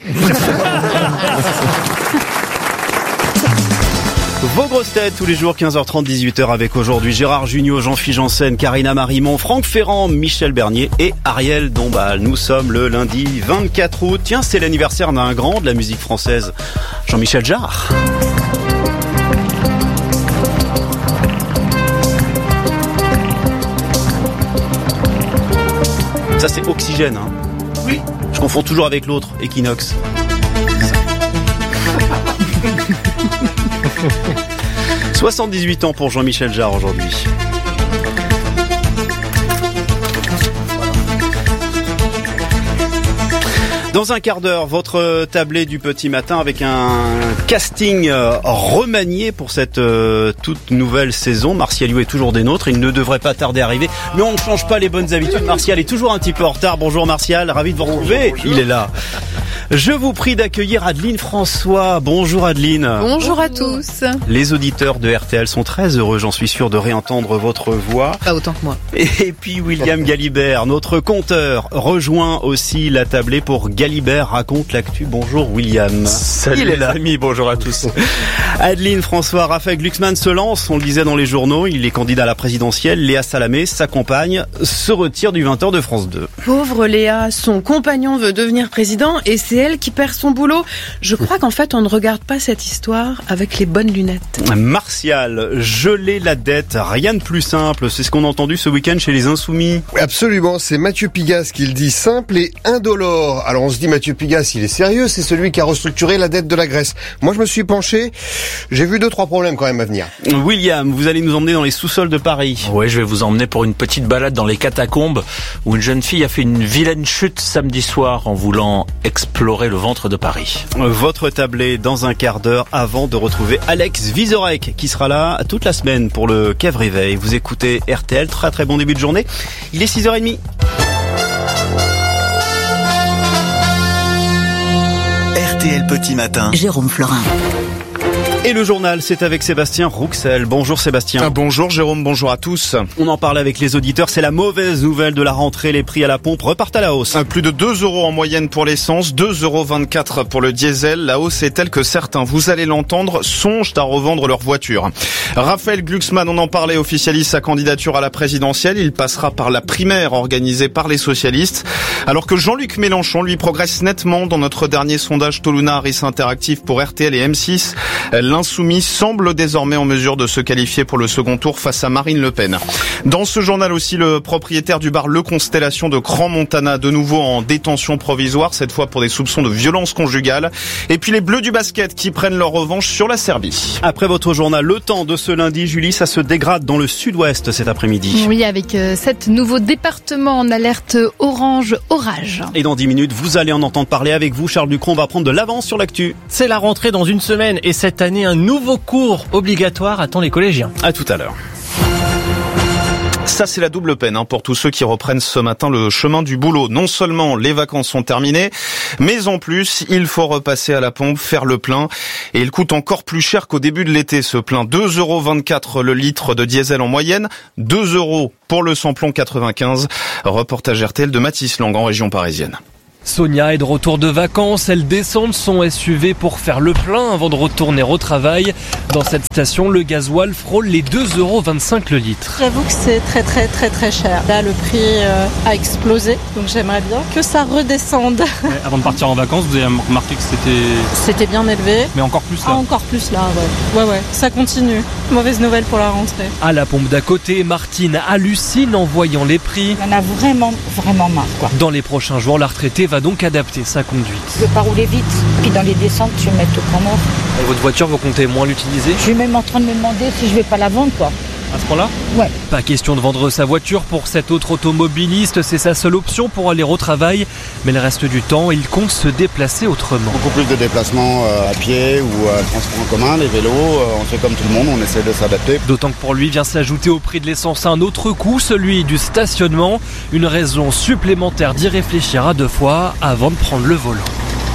Vos grosses têtes tous les jours 15h30 18h avec aujourd'hui Gérard Jugnot, Jean-Philippe Janssen, Karina Marimont, Franck Ferrand, Michel Bernier et Ariel Dombal. Nous sommes le lundi 24 août. Tiens, c'est l'anniversaire d'un grand de la musique française, Jean-Michel Jarre. Ça c'est Oxygène hein. Oui. Je confonds toujours avec l'autre, Equinox. 78 ans pour Jean-Michel Jarre aujourd'hui. Dans un quart d'heure, votre tablé du petit matin avec un casting remanié pour cette toute nouvelle saison. Martial Liu est toujours des nôtres, il ne devrait pas tarder à arriver. Mais on ne change pas les bonnes habitudes. Martial est toujours un petit peu en retard. Bonjour Martial, ravi de vous retrouver. Bonjour. Il est là. Je vous prie d'accueillir Adeline François. Bonjour Adeline. Bonjour à tous. Les auditeurs de RTL sont très heureux, j'en suis sûr, de réentendre votre voix. Pas autant que moi. Et puis William Galibert, notre conteur, rejoint aussi la tablée pour Galibert raconte l'actu. Bonjour William. Salut les amis, bonjour à tous. Adeline François, Raphaël Glucksmann se lance, on le disait dans les journaux, il est candidat à la présidentielle. Léa Salamé, sa compagne, se retire du 20h de France 2. Pauvre Léa, son compagnon veut devenir président et c'est elle qui perd son boulot. Je crois qu'en fait on ne regarde pas cette histoire avec les bonnes lunettes. Martial, geler la dette, rien de plus simple, c'est ce qu'on a entendu ce week-end chez les Insoumis. Absolument, c'est Mathieu Pigasse qui le dit, simple et indolore. Alors on se dit Mathieu Pigasse, il est sérieux, c'est celui qui a restructuré la dette de la Grèce. Moi je me suis penché, j'ai vu 2-3 problèmes quand même à venir. William, vous allez nous emmener dans les sous-sols de Paris. Oui, je vais vous emmener pour une petite balade dans les catacombes où une jeune fille a fait une vilaine chute samedi soir en voulant explorer le ventre de Paris. Votre tablé dans un quart d'heure avant de retrouver Alex Vizorek qui sera là toute la semaine pour le Cave Réveil. Vous écoutez RTL, très très bon début de journée. Il est 6h30. RTL Petit Matin. Jérôme Florin. Et le journal, c'est avec Sébastien Rouxel. Bonjour Sébastien. Bonjour Jérôme, bonjour à tous. On en parle avec les auditeurs, c'est la mauvaise nouvelle de la rentrée. Les prix à la pompe repartent à la hausse. Plus de 2 € en moyenne pour l'essence, 2,24 € pour le diesel. La hausse est telle que certains, vous allez l'entendre, songent à revendre leur voiture. Raphaël Glucksmann, on en parlait, officialise sa candidature à la présidentielle. Il passera par la primaire organisée par les socialistes. Alors que Jean-Luc Mélenchon, lui, progresse nettement dans notre dernier sondage Toluna Harris Interactive pour RTL et M6. L'insoumis semble désormais en mesure de se qualifier pour le second tour face à Marine Le Pen. Dans ce journal aussi, le propriétaire du bar Le Constellation de Crans-Montana, de nouveau en détention provisoire, cette fois pour des soupçons de violence conjugale. Et puis les Bleus du basket qui prennent leur revanche sur la Serbie. Après votre journal, le temps de ce lundi, Julie, ça se dégrade dans le sud-ouest cet après-midi. Oui, avec 7 nouveaux départements en alerte orange orage. Et dans 10 minutes, vous allez en entendre parler avec vous. Charles Ducron va prendre de l'avance sur l'actu. C'est la rentrée dans une semaine et cette année, un nouveau cours obligatoire attend les collégiens. À tout à l'heure. Ça, c'est la double peine pour tous ceux qui reprennent ce matin le chemin du boulot. Non seulement les vacances sont terminées, mais en plus, il faut repasser à la pompe, faire le plein. Et il coûte encore plus cher qu'au début de l'été, ce plein. 2,24 € le litre de diesel en moyenne, 2 € pour le samplon 95. Reportage RTL de Mathis Lang en région parisienne. Sonia est de retour de vacances, elle descend de son SUV pour faire le plein avant de retourner au travail. Dans cette station, le gasoil frôle les 2,25 € le litre. J'avoue que c'est très cher. Là, le prix a explosé, donc j'aimerais bien que ça redescende. Ouais, avant de partir en vacances, vous avez remarqué que C'était bien élevé. Mais encore plus là. Encore plus là, ouais, ça continue. Mauvaise nouvelle pour la rentrée. À la pompe d'à côté, Martine hallucine en voyant les prix. On a vraiment marre, quoi. Dans les prochains jours, la retraitée va donc adapter sa conduite. Je veux pas rouler vite, puis dans les descentes, je vais mettre au point mort. Et votre voiture, vous comptez moins l'utiliser ? Je suis même en train de me demander si je vais pas la vendre, quoi. À ce point-là ? Ouais. Pas question de vendre sa voiture pour cet autre automobiliste, c'est sa seule option pour aller au travail. Mais le reste du temps, il compte se déplacer autrement. Beaucoup plus de déplacements à pied ou transport en commun, les vélos, on fait comme tout le monde, on essaie de s'adapter. D'autant que pour lui vient s'ajouter au prix de l'essence un autre coût, celui du stationnement. Une raison supplémentaire d'y réfléchir à 2 fois avant de prendre le volant.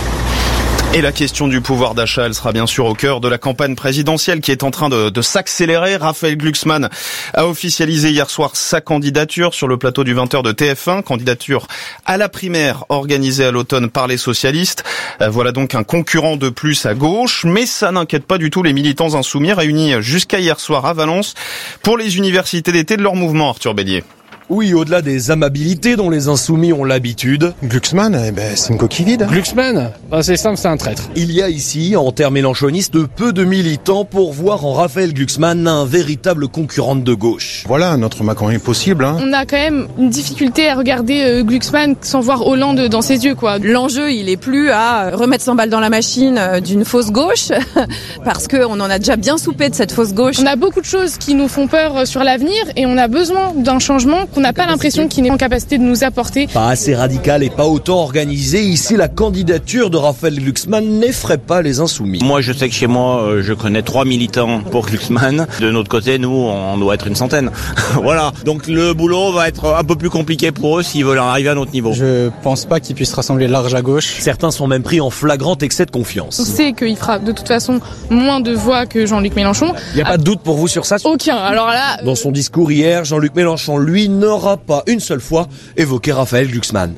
Et la question du pouvoir d'achat, elle sera bien sûr au cœur de la campagne présidentielle qui est en train de s'accélérer. Raphaël Glucksmann a officialisé hier soir sa candidature sur le plateau du 20h de TF1, candidature à la primaire organisée à l'automne par les socialistes. Voilà donc un concurrent de plus à gauche, mais ça n'inquiète pas du tout les militants insoumis réunis jusqu'à hier soir à Valence pour les universités d'été de leur mouvement, Arthur Bélier. Oui, au-delà des amabilités dont les insoumis ont l'habitude. Glucksmann, c'est une coquille vide. Glucksmann, c'est simple, c'est un traître. Il y a ici, en termes mélenchonistes, peu de militants pour voir en Raphaël Glucksmann un véritable concurrent de gauche. Voilà, notre Macron est possible. On a quand même une difficulté à regarder Glucksmann sans voir Hollande dans ses yeux, quoi. L'enjeu, il est plus à remettre 100 balles dans la machine d'une fausse gauche, parce qu'on en a déjà bien soupé de cette fausse gauche. On a beaucoup de choses qui nous font peur sur l'avenir et on a besoin d'un changement qu'on n'a pas l'impression qu'il est en capacité de nous apporter. Pas assez radical et pas autant organisé, ici la candidature de Raphaël Glucksmann n'effraie pas les insoumis. Moi je sais que chez moi je connais 3 militants pour Glucksmann. De notre côté nous on doit être une centaine. Voilà, donc le boulot va être un peu plus compliqué pour eux s'ils veulent arriver à notre niveau. Je pense pas qu'ils puissent rassembler large à gauche. Certains sont même pris en flagrant excès de confiance. On sait qu'il fera de toute façon moins de voix que Jean-Luc Mélenchon. Il n'y a pas de doute pour vous sur ça ? Aucun. Alors là... Dans son discours hier, Jean-Luc Mélenchon, lui, n'aura pas une seule fois évoqué Raphaël Glucksmann.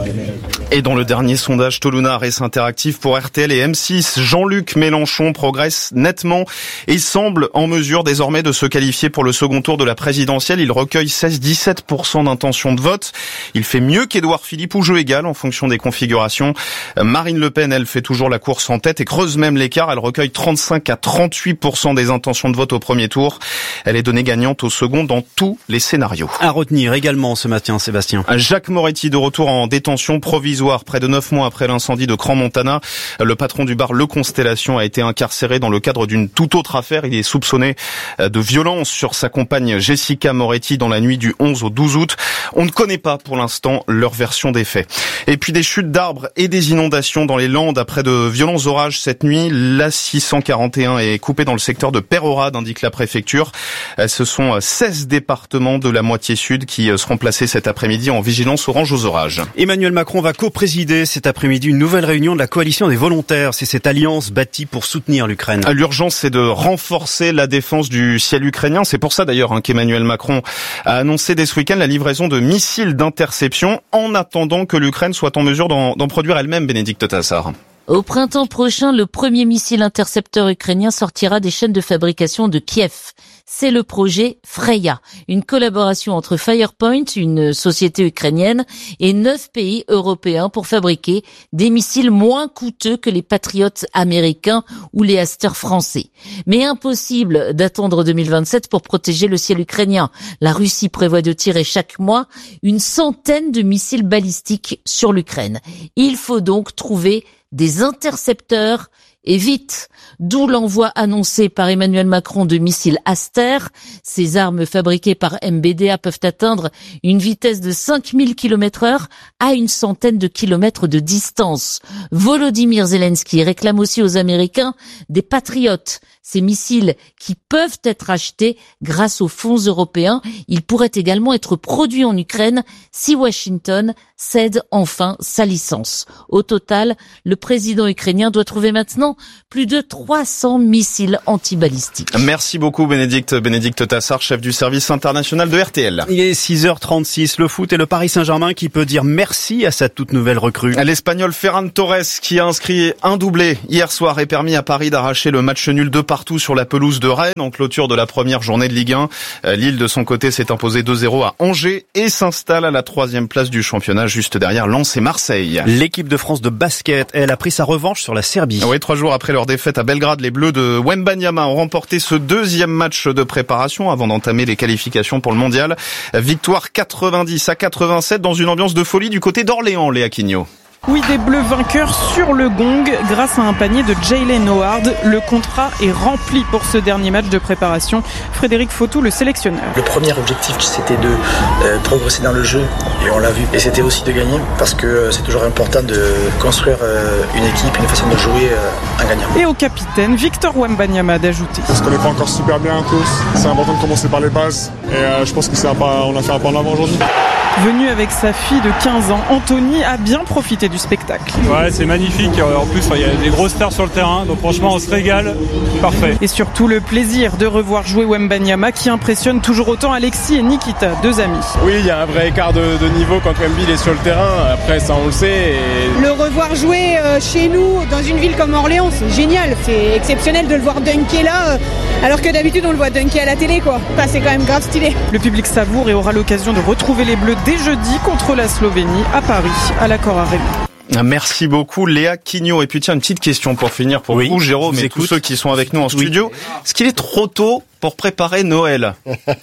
Et dans le dernier sondage Toluna Harris Interactive pour RTL et M6, Jean-Luc Mélenchon progresse nettement et semble en mesure désormais de se qualifier pour le second tour de la présidentielle. Il recueille 16-17% d'intention de vote. Il fait mieux qu'Édouard Philippe ou jeu égal en fonction des configurations. Marine Le Pen, elle, fait toujours la course en tête et creuse même l'écart. Elle recueille 35-38% des intentions de vote au premier tour. Elle est donnée gagnante au second dans tous les scénarios. À retenir également ce matin, Sébastien. Jacques Moretti de retour en détention provisoire près de 9 mois après l'incendie de Crans-Montana. Le patron du bar Le Constellation a été incarcéré dans le cadre d'une toute autre affaire. Il est soupçonné de violence sur sa compagne Jessica Moretti dans la nuit du 11 au 12 août. On ne connaît pas pour l'instant leur version des faits. Et puis des chutes d'arbres et des inondations dans les Landes après de violents orages cette nuit. La 641 est coupée dans le secteur de Peyrehorade, indique la préfecture. Ce sont 16 départements de la moitié sud villes qui seront placées cet après-midi en vigilance orange aux orages. Emmanuel Macron va co-présider cet après-midi une nouvelle réunion de la coalition des volontaires. C'est cette alliance bâtie pour soutenir l'Ukraine. L'urgence, c'est de renforcer la défense du ciel ukrainien. C'est pour ça d'ailleurs qu'Emmanuel Macron a annoncé dès ce week-end la livraison de missiles d'interception en attendant que l'Ukraine soit en mesure d'en produire elle-même, Bénédicte Tassard. Au printemps prochain, le premier missile intercepteur ukrainien sortira des chaînes de fabrication de Kiev. C'est le projet Freya, une collaboration entre Firepoint, une société ukrainienne, et 9 pays européens pour fabriquer des missiles moins coûteux que les Patriots américains ou les Aster français. Mais impossible d'attendre 2027 pour protéger le ciel ukrainien. La Russie prévoit de tirer chaque mois une centaine de missiles balistiques sur l'Ukraine. Il faut donc trouver des intercepteurs et vite. D'où l'envoi annoncé par Emmanuel Macron de missiles Aster. Ces armes fabriquées par MBDA peuvent atteindre une vitesse de 5000 km/h à une centaine de kilomètres de distance. Volodymyr Zelensky réclame aussi aux Américains des Patriotes. Ces missiles qui peuvent être achetés grâce aux fonds européens. Ils pourraient également être produits en Ukraine si Washington cède enfin sa licence. Au total, le président ukrainien doit trouver maintenant plus de 300 missiles antibalistiques. Merci beaucoup Bénédicte Tassard, chef du service international de RTL. Il est 6h36, le foot et le Paris Saint-Germain qui peut dire merci à sa toute nouvelle recrue. L'Espagnol Ferran Torres qui a inscrit un doublé hier soir et permis à Paris d'arracher le match nul 2-2 sur la pelouse de Rennes en clôture de la première journée de Ligue 1. Lille de son côté s'est imposé 2-0 à Angers et s'installe à la 3e place du championnat juste derrière Lens et Marseille. L'équipe de France de basket, elle a pris sa revanche sur la Serbie. Oui, 3 jours après leur défaite à Belgrade, les Bleus de Wembanyama ont remporté ce 2e match de préparation avant d'entamer les qualifications pour le mondial. Victoire 90-87 dans une ambiance de folie du côté d'Orléans, Léa Quignot. Oui, des Bleus vainqueurs sur le gong grâce à un panier de Jaylen Howard. Le contrat est rempli pour ce dernier match de préparation. Frédéric Fautou, le sélectionneur. Le premier objectif, c'était de progresser dans le jeu, et on l'a vu. Et c'était aussi de gagner, parce que c'est toujours important de construire une équipe, une façon de jouer en gagnant. Et au capitaine, Victor Wembanyama d'ajouter. On se connaît pas encore super bien tous. C'est important de commencer par les bases. Et je pense que on a fait un pas en avant aujourd'hui. Venu avec sa fille de 15 ans, Anthony a bien profité du spectacle. Ouais, c'est magnifique. En plus, il y a des grosses stars sur le terrain. Donc franchement, on se régale. Parfait. Et surtout le plaisir de revoir jouer Wembanyama qui impressionne toujours autant Alexis et Nikita, 2 amis. Oui, il y a un vrai écart de niveau quand Wemby est sur le terrain. Après, ça, on le sait. Et... Le revoir jouer chez nous, dans une ville comme Orléans, c'est génial. C'est exceptionnel de le voir dunker là, alors que d'habitude, on le voit dunker à la télé, quoi. Enfin, c'est quand même grave stylé. Le public savoure et aura l'occasion de retrouver les Bleus dès jeudi contre la Slovénie à Paris, à l'Accor Arena. Merci beaucoup Léa Quignot. Et puis tiens, une petite question pour finir pour vous, Jérôme, et tous ceux qui sont avec nous en studio. Est-ce qu'il est trop tôt pour préparer Noël?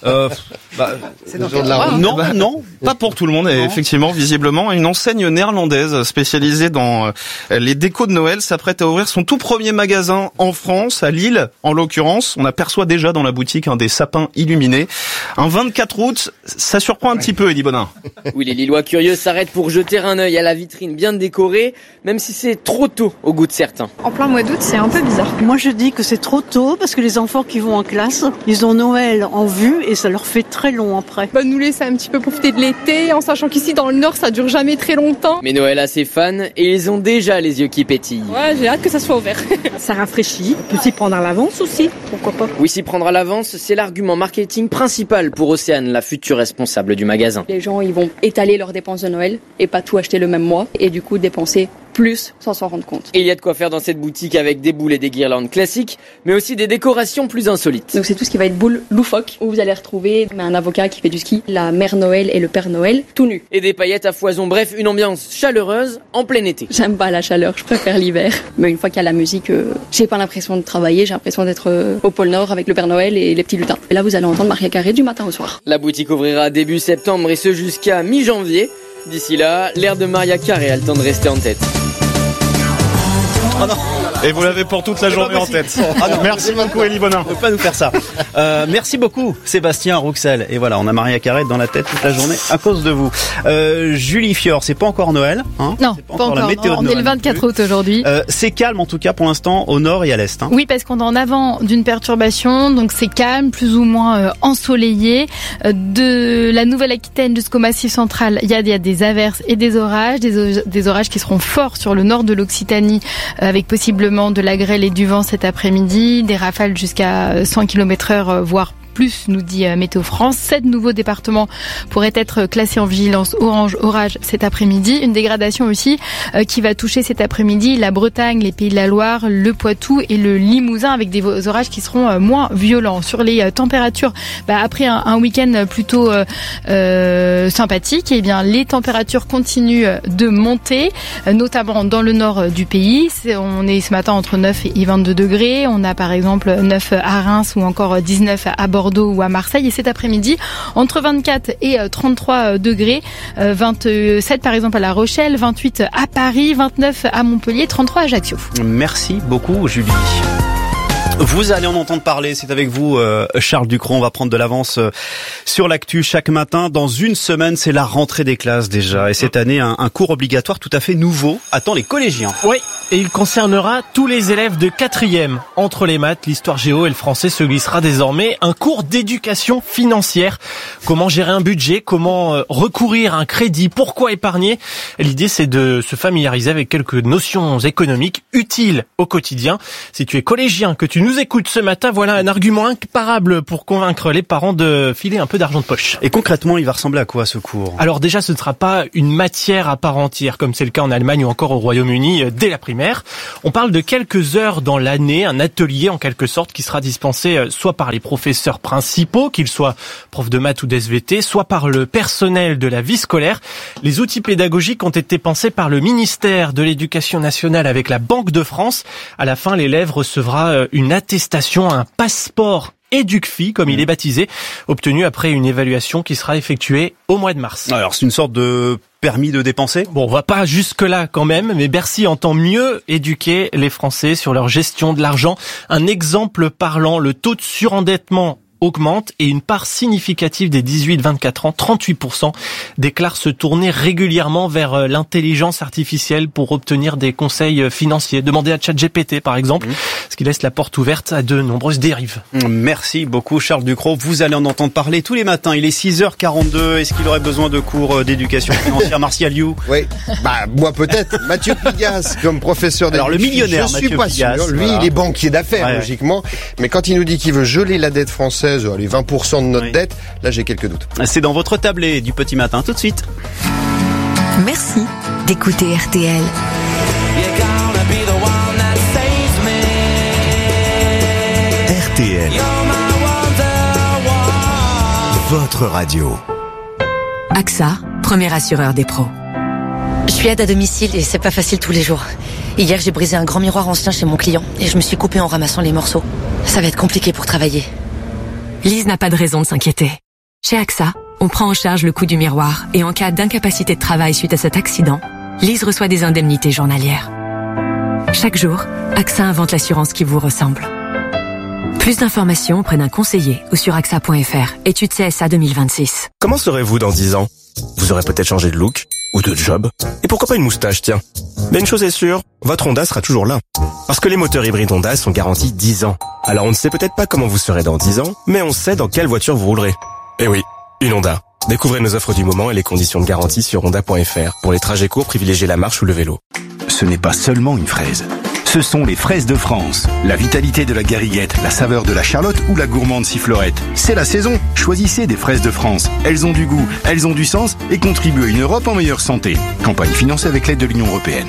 Non, pas pour tout le monde. Et effectivement, visiblement, une enseigne néerlandaise spécialisée dans les décos de Noël s'apprête à ouvrir son tout premier magasin en France, à Lille, en l'occurrence. On aperçoit déjà dans la boutique des sapins illuminés. Un 24 août, ça surprend un petit peu, Elie Bonin. Oui, les Lillois curieux s'arrêtent pour jeter un œil à la vitrine bien décorée, même si c'est trop tôt au goût de certains. En plein mois d'août, c'est un peu bizarre. Moi, je dis que c'est trop tôt parce que les enfants qui vont en classe, ils ont Noël en vue et ça leur fait très long après. Nous laisser un petit peu profiter de l'été, en sachant qu'ici dans le Nord ça dure jamais très longtemps. Mais Noël a ses fans et ils ont déjà les yeux qui pétillent. Ouais, j'ai hâte que ça soit ouvert. Ça rafraîchit, on peut s'y prendre à l'avance aussi, pourquoi pas. Oui, s'y prendre à l'avance, c'est l'argument marketing principal pour Océane, la future responsable du magasin. Les gens, ils vont étaler leurs dépenses de Noël et pas tout acheter le même mois et du coup dépenser plus sans s'en rendre compte. Et il y a de quoi faire dans cette boutique avec des boules et des guirlandes classiques, mais aussi des décorations plus insolites. Donc c'est tout ce qui va être boule loufoque, où vous allez retrouver un avocat qui fait du ski, la mère Noël et le père Noël, tout nus. Et des paillettes à foison, bref, une ambiance chaleureuse en plein été. J'aime pas la chaleur, je préfère l'hiver. Mais une fois qu'il y a la musique, j'ai pas l'impression de travailler, j'ai l'impression d'être au pôle Nord avec le père Noël et les petits lutins. Et là vous allez entendre Maria Carré du matin au soir. La boutique ouvrira début septembre et ce jusqu'à mi-janvier. D'ici là, l'air de Maria Carré a le temps de rester en tête. Oh non. Et vous l'avez pour toute la journée en tête. Ah non, merci beaucoup, Élie Bonin. On peut pas nous faire ça. Merci beaucoup, Sébastien Rouxel. Et voilà, on a Maria Carré dans la tête toute la journée à cause de vous. Julie Fior, c'est pas encore Noël, hein? Non, pas encore. La météo On est le 24 août aujourd'hui. C'est calme en tout cas pour l'instant au nord et à l'est. Hein. Oui, parce qu'on est en avant d'une perturbation, donc c'est calme, plus ou moins ensoleillé. De la Nouvelle-Aquitaine jusqu'au Massif central, il y a des averses et des orages, des orages qui seront forts sur le nord de l'Occitanie, avec possiblement de la grêle et du vent cet après-midi, des rafales jusqu'à 100 km/h, voire plus, nous dit Météo France. 7 nouveaux départements pourraient être classés en vigilance orange orage cet après-midi. Une dégradation aussi qui va toucher cet après-midi la Bretagne, les Pays de la Loire, le Poitou et le Limousin, avec des orages qui seront moins violents. Sur les températures, après un week-end plutôt sympathique, eh bien les températures continuent de monter, notamment dans le nord du pays. On est ce matin entre 9 et 22 degrés. On a par exemple 9 à Reims ou encore 19 à Bordeaux ou à Marseille, et cet après-midi entre 24 et 33 degrés, 27 par exemple à La Rochelle, 28 à Paris, 29 à Montpellier, 33 à Ajaccio. Merci beaucoup Julie. Vous allez en entendre parler, c'est avec vous Charles Ducrot, on va prendre de l'avance sur l'actu chaque matin. Dans une semaine, c'est la rentrée des classes déjà, et cette année, un cours obligatoire tout à fait nouveau attend les collégiens. Oui, et il concernera tous les élèves de 4e. Entre les maths, l'histoire géo et le français se glissera désormais un cours d'éducation financière. Comment gérer un budget, comment recourir à un crédit, pourquoi épargner. L'idée, c'est de se familiariser avec quelques notions économiques utiles au quotidien. Si tu es collégien, que tu nous écoutes ce matin, voilà un argument imparable pour convaincre les parents de filer un peu d'argent de poche. Et concrètement, il va ressembler à quoi ce cours ? Alors déjà, ce ne sera pas une matière à part entière, comme c'est le cas en Allemagne ou encore au Royaume-Uni dès la primaire. On parle de quelques heures dans l'année, un atelier en quelque sorte qui sera dispensé soit par les professeurs principaux, qu'ils soient profs de maths ou d'SVT, soit par le personnel de la vie scolaire. Les outils pédagogiques ont été pensés par le ministère de l'Éducation nationale avec la Banque de France. À la fin, l'élève recevra une attestation, un passeport EducFi, comme il est baptisé, obtenu après une évaluation qui sera effectuée au mois de mars. Alors, c'est une sorte de permis de dépenser ? Bon, on va pas jusque-là quand même, mais Bercy entend mieux éduquer les Français sur leur gestion de l'argent. Un exemple parlant, le taux de surendettement augmente et une part significative des 18-24 ans, 38%, déclarent se tourner régulièrement vers l'intelligence artificielle pour obtenir des conseils financiers. Demandez à ChatGPT par exemple, ce qui laisse la porte ouverte à de nombreuses dérives. Merci beaucoup Charles Ducrot. Vous allez en entendre parler tous les matins. Il est 6h42. Est-ce qu'il aurait besoin de cours d'éducation financière, Martial You ? Oui, moi peut-être. Mathieu Pigasse comme professeur d'éducation. Alors le millionnaire, je suis pas Pigasse, sûr. Lui, il est banquier d'affaires logiquement. Mais quand il nous dit qu'il veut geler la dette française, les 20% de notre dette, là j'ai quelques doutes. C'est dans votre tablé du petit matin, tout de suite. Merci d'écouter RTL. RTL, votre radio. AXA, premier assureur des pros. Je suis aide à domicile et c'est pas facile tous les jours. Hier, j'ai brisé un grand miroir ancien chez mon client et je me suis coupée en ramassant les morceaux. Ça va être compliqué pour travailler. Lise n'a pas de raison de s'inquiéter. Chez AXA, on prend en charge le coût du miroir et en cas d'incapacité de travail suite à cet accident, Lise reçoit des indemnités journalières. Chaque jour, AXA invente l'assurance qui vous ressemble. Plus d'informations auprès d'un conseiller ou sur AXA.fr. Étude CSA 2026. Comment serez-vous dans 10 ans ? Vous aurez peut-être changé de look ou de job. Et pourquoi pas une moustache, tiens. Mais une chose est sûre, votre Honda sera toujours là. Parce que les moteurs hybrides Honda sont garantis 10 ans. Alors on ne sait peut-être pas comment vous serez dans 10 ans, mais on sait dans quelle voiture vous roulerez. Eh oui, une Honda. Découvrez nos offres du moment et les conditions de garantie sur honda.fr. Pour les trajets courts, privilégiez la marche ou le vélo. Ce n'est pas seulement une fraise. Ce sont les fraises de France. La vitalité de la gariguette, la saveur de la charlotte ou la gourmande sifflorette. C'est la saison. Choisissez des fraises de France. Elles ont du goût, elles ont du sens et contribuent à une Europe en meilleure santé. Campagne financée avec l'aide de l'Union européenne.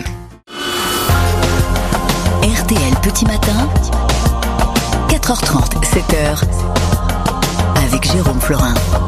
RTL Petit Matin, 4h30, 7h, avec Jérôme Florin.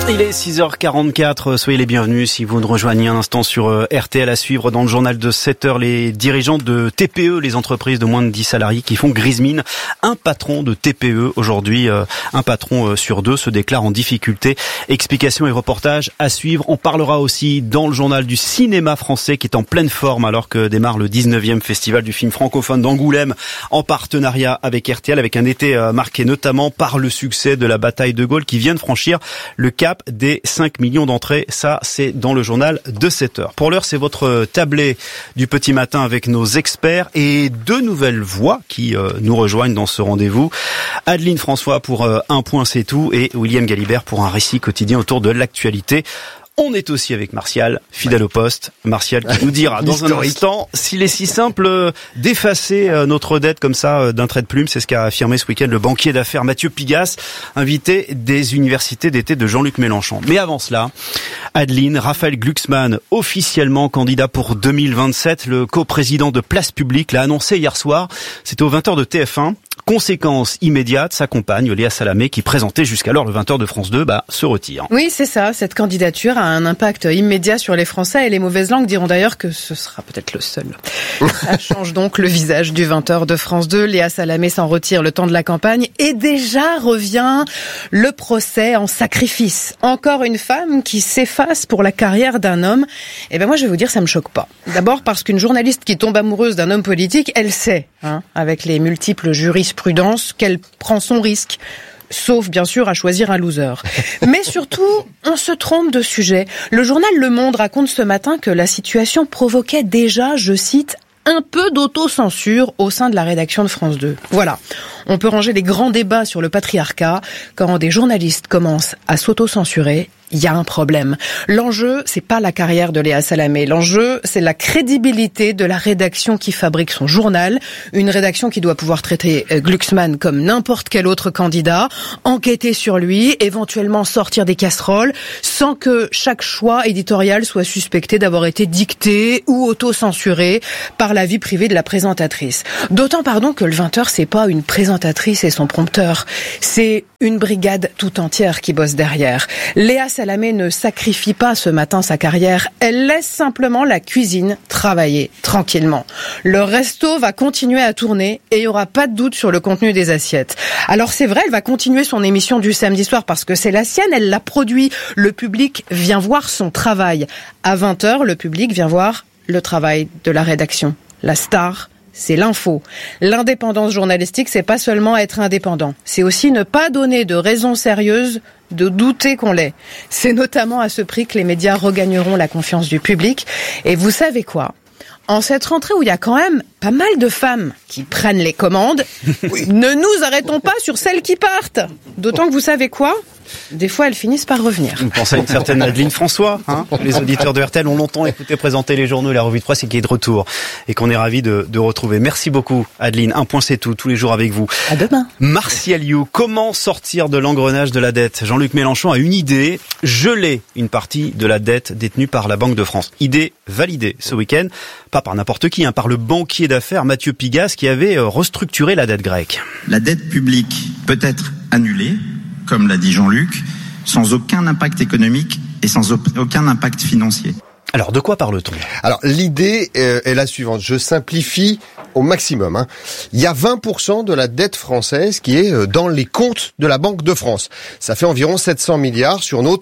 Il est 6h44, soyez les bienvenus si vous nous rejoignez un instant sur RTL. À suivre dans le journal de 7h, les dirigeants de TPE, les entreprises de moins de 10 salariés qui font grise mine. Un patron de TPE aujourd'hui, un patron sur deux se déclare en difficulté. Explications et reportages à suivre. On parlera aussi dans le journal du cinéma français qui est en pleine forme alors que démarre le 19e festival du film francophone d'Angoulême en partenariat avec RTL, avec un été marqué notamment par le succès de La Bataille de Gaulle qui vient de franchir le cap des 5 millions d'entrées. Ça, c'est dans le journal de 7h. Pour l'heure, c'est votre tablé du petit matin avec nos experts et deux nouvelles voix qui nous rejoignent dans ce rendez-vous. Adeline François pour Un point c'est tout et William Galibert pour un récit quotidien autour de l'actualité. On est aussi avec Martial, fidèle au poste. Martial qui nous dira dans un instant s'il est si simple d'effacer notre dette comme ça d'un trait de plume. C'est ce qu'a affirmé ce week-end le banquier d'affaires Mathieu Pigasse, invité des universités d'été de Jean-Luc Mélenchon. Mais avant cela, Adeline, Raphaël Glucksmann, officiellement candidat pour 2027, le coprésident de Place Publique, l'a annoncé hier soir. C'était aux 20h de TF1. Conséquence immédiate, sa compagne Léa Salamé, qui présentait jusqu'alors le 20h de France 2, se retire. Oui, c'est ça. Cette candidature a un impact immédiat sur les Français et les mauvaises langues diront d'ailleurs que ce sera peut-être le seul. Ça change donc le visage du 20h de France 2. Léa Salamé s'en retire le temps de la campagne et déjà revient le procès en sacrifice. Encore une femme qui s'efface pour la carrière d'un homme. Eh ben moi, je vais vous dire, ça me choque pas. D'abord parce qu'une journaliste qui tombe amoureuse d'un homme politique, elle sait, avec les multiples jurisprudences, qu'elle prend son risque. Sauf, bien sûr, à choisir un loser. Mais surtout, on se trompe de sujet. Le journal Le Monde raconte ce matin que la situation provoquait déjà, je cite, un peu d'autocensure au sein de la rédaction de France 2. Voilà. On peut ranger les grands débats sur le patriarcat. Quand des journalistes commencent à s'autocensurer, il y a un problème. L'enjeu, c'est pas la carrière de Léa Salamé. L'enjeu, c'est la crédibilité de la rédaction qui fabrique son journal. Une rédaction qui doit pouvoir traiter Glucksmann comme n'importe quel autre candidat, enquêter sur lui, éventuellement sortir des casseroles, sans que chaque choix éditorial soit suspecté d'avoir été dicté ou auto-censuré par la vie privée de la présentatrice. D'autant, que le 20h, c'est pas une présentatrice et son prompteur. C'est une brigade tout entière qui bosse derrière. Léa Salamé ne sacrifie pas ce matin sa carrière, elle laisse simplement la cuisine travailler tranquillement. Le resto va continuer à tourner et il n'y aura pas de doute sur le contenu des assiettes. Alors c'est vrai, elle va continuer son émission du samedi soir parce que c'est la sienne, elle l'a produit. Le public vient voir son travail. À 20h, le public vient voir le travail de la rédaction. La star, c'est l'info. L'indépendance journalistique, c'est pas seulement être indépendant. C'est aussi ne pas donner de raisons sérieuses de douter qu'on l'est. C'est notamment à ce prix que les médias regagneront la confiance du public. Et vous savez quoi ? En cette rentrée où il y a quand même pas mal de femmes qui prennent les commandes, ne nous arrêtons pas sur celles qui partent. D'autant que vous savez quoi ? Des fois, elles finissent par revenir. Vous pensez à une certaine Adeline François, Les auditeurs de RTL ont longtemps écouté présenter les journaux et la revue de presse et qui est de retour. Et qu'on est ravis de retrouver. Merci beaucoup, Adeline. Un point c'est tout, tous les jours avec vous. À demain. Martial You, comment sortir de l'engrenage de la dette ? Jean-Luc Mélenchon a une idée, geler une partie de la dette détenue par la Banque de France. Idée validée ce week-end, pas par n'importe qui, par le banquier d'affaires Mathieu Pigasse qui avait restructuré la dette grecque. La dette publique peut être annulée, comme l'a dit Jean-Luc, sans aucun impact économique et sans aucun impact financier. Alors, de quoi parle-t-on ? Alors, l'idée est la suivante. Je simplifie au maximum. Il y a 20% de la dette française qui est dans les comptes de la Banque de France. Ça fait environ 700 milliards sur nos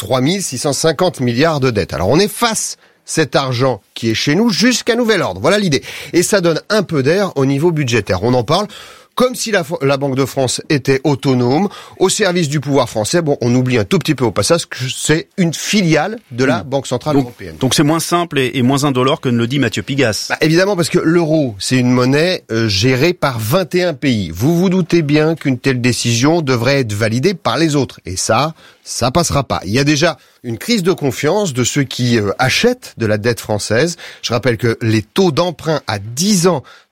3650 milliards de dettes. Alors, on efface cet argent qui est chez nous jusqu'à nouvel ordre. Voilà l'idée. Et ça donne un peu d'air au niveau budgétaire. On en parle comme si la Banque de France était autonome, au service du pouvoir français. Bon, on oublie un tout petit peu au passage que c'est une filiale de la Banque Centrale Européenne. Donc c'est moins simple et moins indolore que ne le dit Mathieu Pigasse. Évidemment, parce que l'euro, c'est une monnaie gérée par 21 pays. Vous vous doutez bien qu'une telle décision devrait être validée par les autres. Et ça passera pas. Il y a déjà une crise de confiance de ceux qui achètent de la dette française. Je rappelle que les taux d'emprunt à 10 ans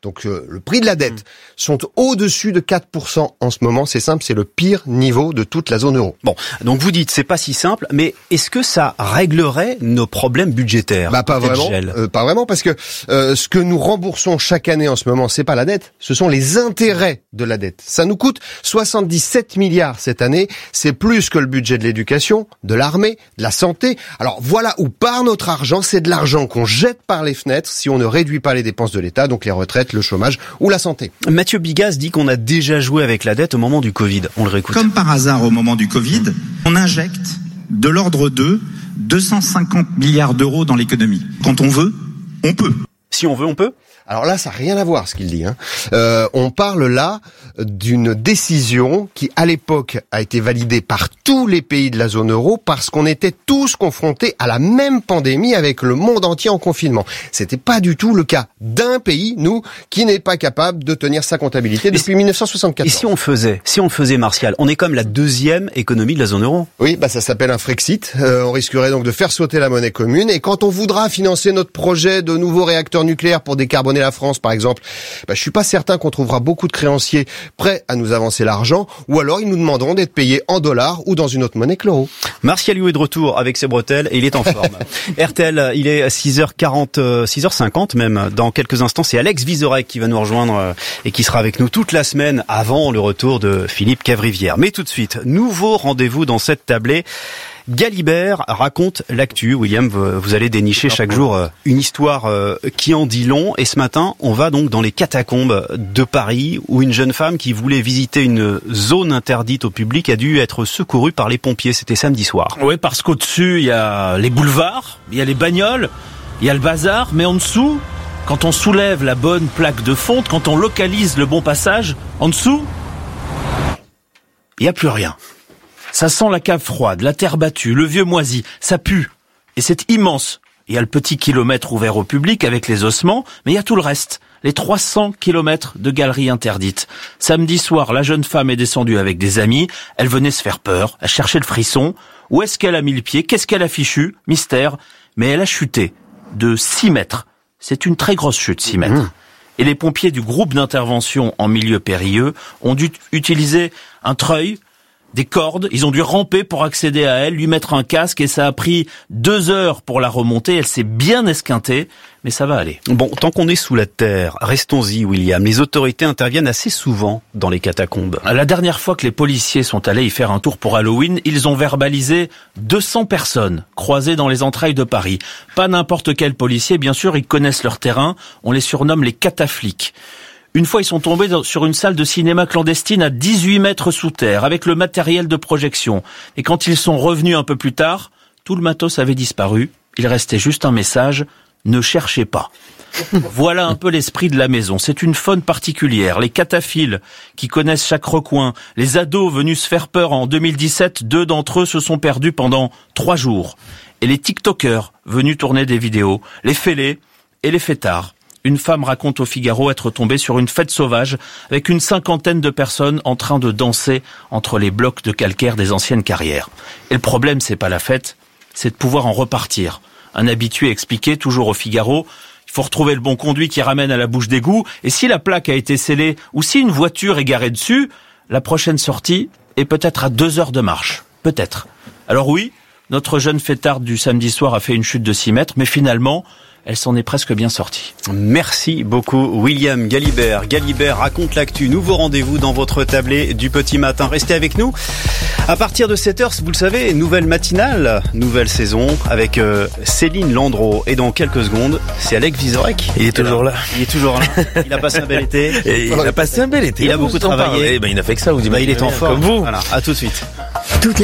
donc le prix de la dette, sont au-dessus de 4% en ce moment. C'est simple, c'est le pire niveau de toute la zone euro. Bon, donc vous dites c'est pas si simple, mais est-ce que ça réglerait nos problèmes budgétaires? Pas vraiment, parce que ce que nous remboursons chaque année en ce moment, c'est pas la dette, ce sont les intérêts de la dette. Ça nous coûte 77 milliards cette année, c'est plus que le budget de l'éducation, de l'armée, de la santé. Alors voilà où part notre argent, c'est de l'argent qu'on jette par les fenêtres si on ne réduit pas les dépenses de l'État, donc les retraites, le chômage ou la santé. Mathieu Bigas dit qu'on a déjà joué avec la dette au moment du Covid. On le réécoute. Comme par hasard au moment du Covid, on injecte de l'ordre de 250 milliards d'euros dans l'économie. Quand on veut, on peut. Si on veut, on peut. Alors là, ça n'a rien à voir ce qu'il dit. On parle là d'une décision qui, à l'époque, a été validée par tous les pays de la zone euro parce qu'on était tous confrontés à la même pandémie avec le monde entier en confinement. C'était pas du tout le cas d'un pays, nous, qui n'est pas capable de tenir sa comptabilité depuis 1974. Et si on le faisait, Martial, on est comme la deuxième économie de la zone euro. Oui, ça s'appelle un Frexit. On risquerait donc de faire sauter la monnaie commune. Et quand on voudra financer notre projet de nouveaux réacteurs nucléaires pour décarboner la France, par exemple, je suis pas certain qu'on trouvera beaucoup de créanciers prêts à nous avancer l'argent, ou alors ils nous demanderont d'être payés en dollars ou dans une autre monnaie que l'euro. Martial Liu est de retour avec ses bretelles et il est en forme. RTL, il est 6h50 même. Dans quelques instants, c'est Alex Vizorek qui va nous rejoindre et qui sera avec nous toute la semaine avant le retour de Philippe Cavrivière. Mais tout de suite, nouveau rendez-vous dans cette tablée. Galibert raconte l'actu. William, vous allez dénicher chaque jour une histoire qui en dit long. Et ce matin, on va donc dans les catacombes de Paris, où une jeune femme qui voulait visiter une zone interdite au public a dû être secourue par les pompiers. C'était samedi soir. Oui, parce qu'au-dessus, il y a les boulevards, il y a les bagnoles, il y a le bazar. Mais en dessous, quand on soulève la bonne plaque de fonte, quand on localise le bon passage, en dessous, il n'y a plus rien. Ça sent la cave froide, la terre battue, le vieux moisi, ça pue. Et c'est immense. Il y a le petit kilomètre ouvert au public avec les ossements, mais il y a tout le reste. Les 300 kilomètres de galeries interdites. Samedi soir, la jeune femme est descendue avec des amis. Elle venait se faire peur, elle cherchait le frisson. Où est-ce qu'elle a mis le pied? Qu'est-ce qu'elle a fichu? Mystère. Mais elle a chuté de 6 mètres. C'est une très grosse chute, 6 mètres. Et les pompiers du groupe d'intervention en milieu périlleux ont dû utiliser un treuil, des cordes, ils ont dû ramper pour accéder à elle, lui mettre un casque et ça a pris 2 heures pour la remonter. Elle s'est bien esquintée, mais ça va aller. Bon, tant qu'on est sous la terre, restons-y, William. Les autorités interviennent assez souvent dans les catacombes. La dernière fois que les policiers sont allés y faire un tour pour Halloween, ils ont verbalisé 200 personnes croisées dans les entrailles de Paris. Pas n'importe quel policier, bien sûr, ils connaissent leur terrain. On les surnomme les cataflics. Une fois, ils sont tombés sur une salle de cinéma clandestine à 18 mètres sous terre, avec le matériel de projection. Et quand ils sont revenus un peu plus tard, tout le matos avait disparu. Il restait juste un message, ne cherchez pas. Voilà un peu l'esprit de la maison. C'est une faune particulière. Les cataphiles, qui connaissent chaque recoin. Les ados venus se faire peur en 2017, 2 d'entre eux se sont perdus pendant 3 jours. Et les TikTokers, venus tourner des vidéos. Les fêlés et les fêtards. Une femme raconte au Figaro être tombée sur une fête sauvage avec une 50aine de personnes en train de danser entre les blocs de calcaire des anciennes carrières. Et le problème, c'est pas la fête, c'est de pouvoir en repartir. Un habitué expliquait toujours au Figaro, il faut retrouver le bon conduit qui ramène à la bouche d'égout, et si la plaque a été scellée ou si une voiture est garée dessus, la prochaine sortie est peut-être à 2 heures de marche. Peut-être. Alors oui, notre jeune fêtarde du samedi soir a fait une chute de 6 mètres, mais finalement, elle s'en est presque bien sortie. Merci beaucoup, William Galibert. Galibert raconte l'actu. Nouveau rendez-vous dans votre tablée du petit matin. Restez avec nous. À partir de 7h, vous le savez, nouvelle matinale, nouvelle saison avec Céline Landreau. Et dans quelques secondes, c'est Alex Vizorek. Il est toujours là. Il est toujours là. Il a passé un bel été. Et il a passé un bel été. Il a beaucoup travaillé. Il n'a fait que ça, vous imaginez. Il est en forme. Comme vous. Voilà. À tout de suite. Toute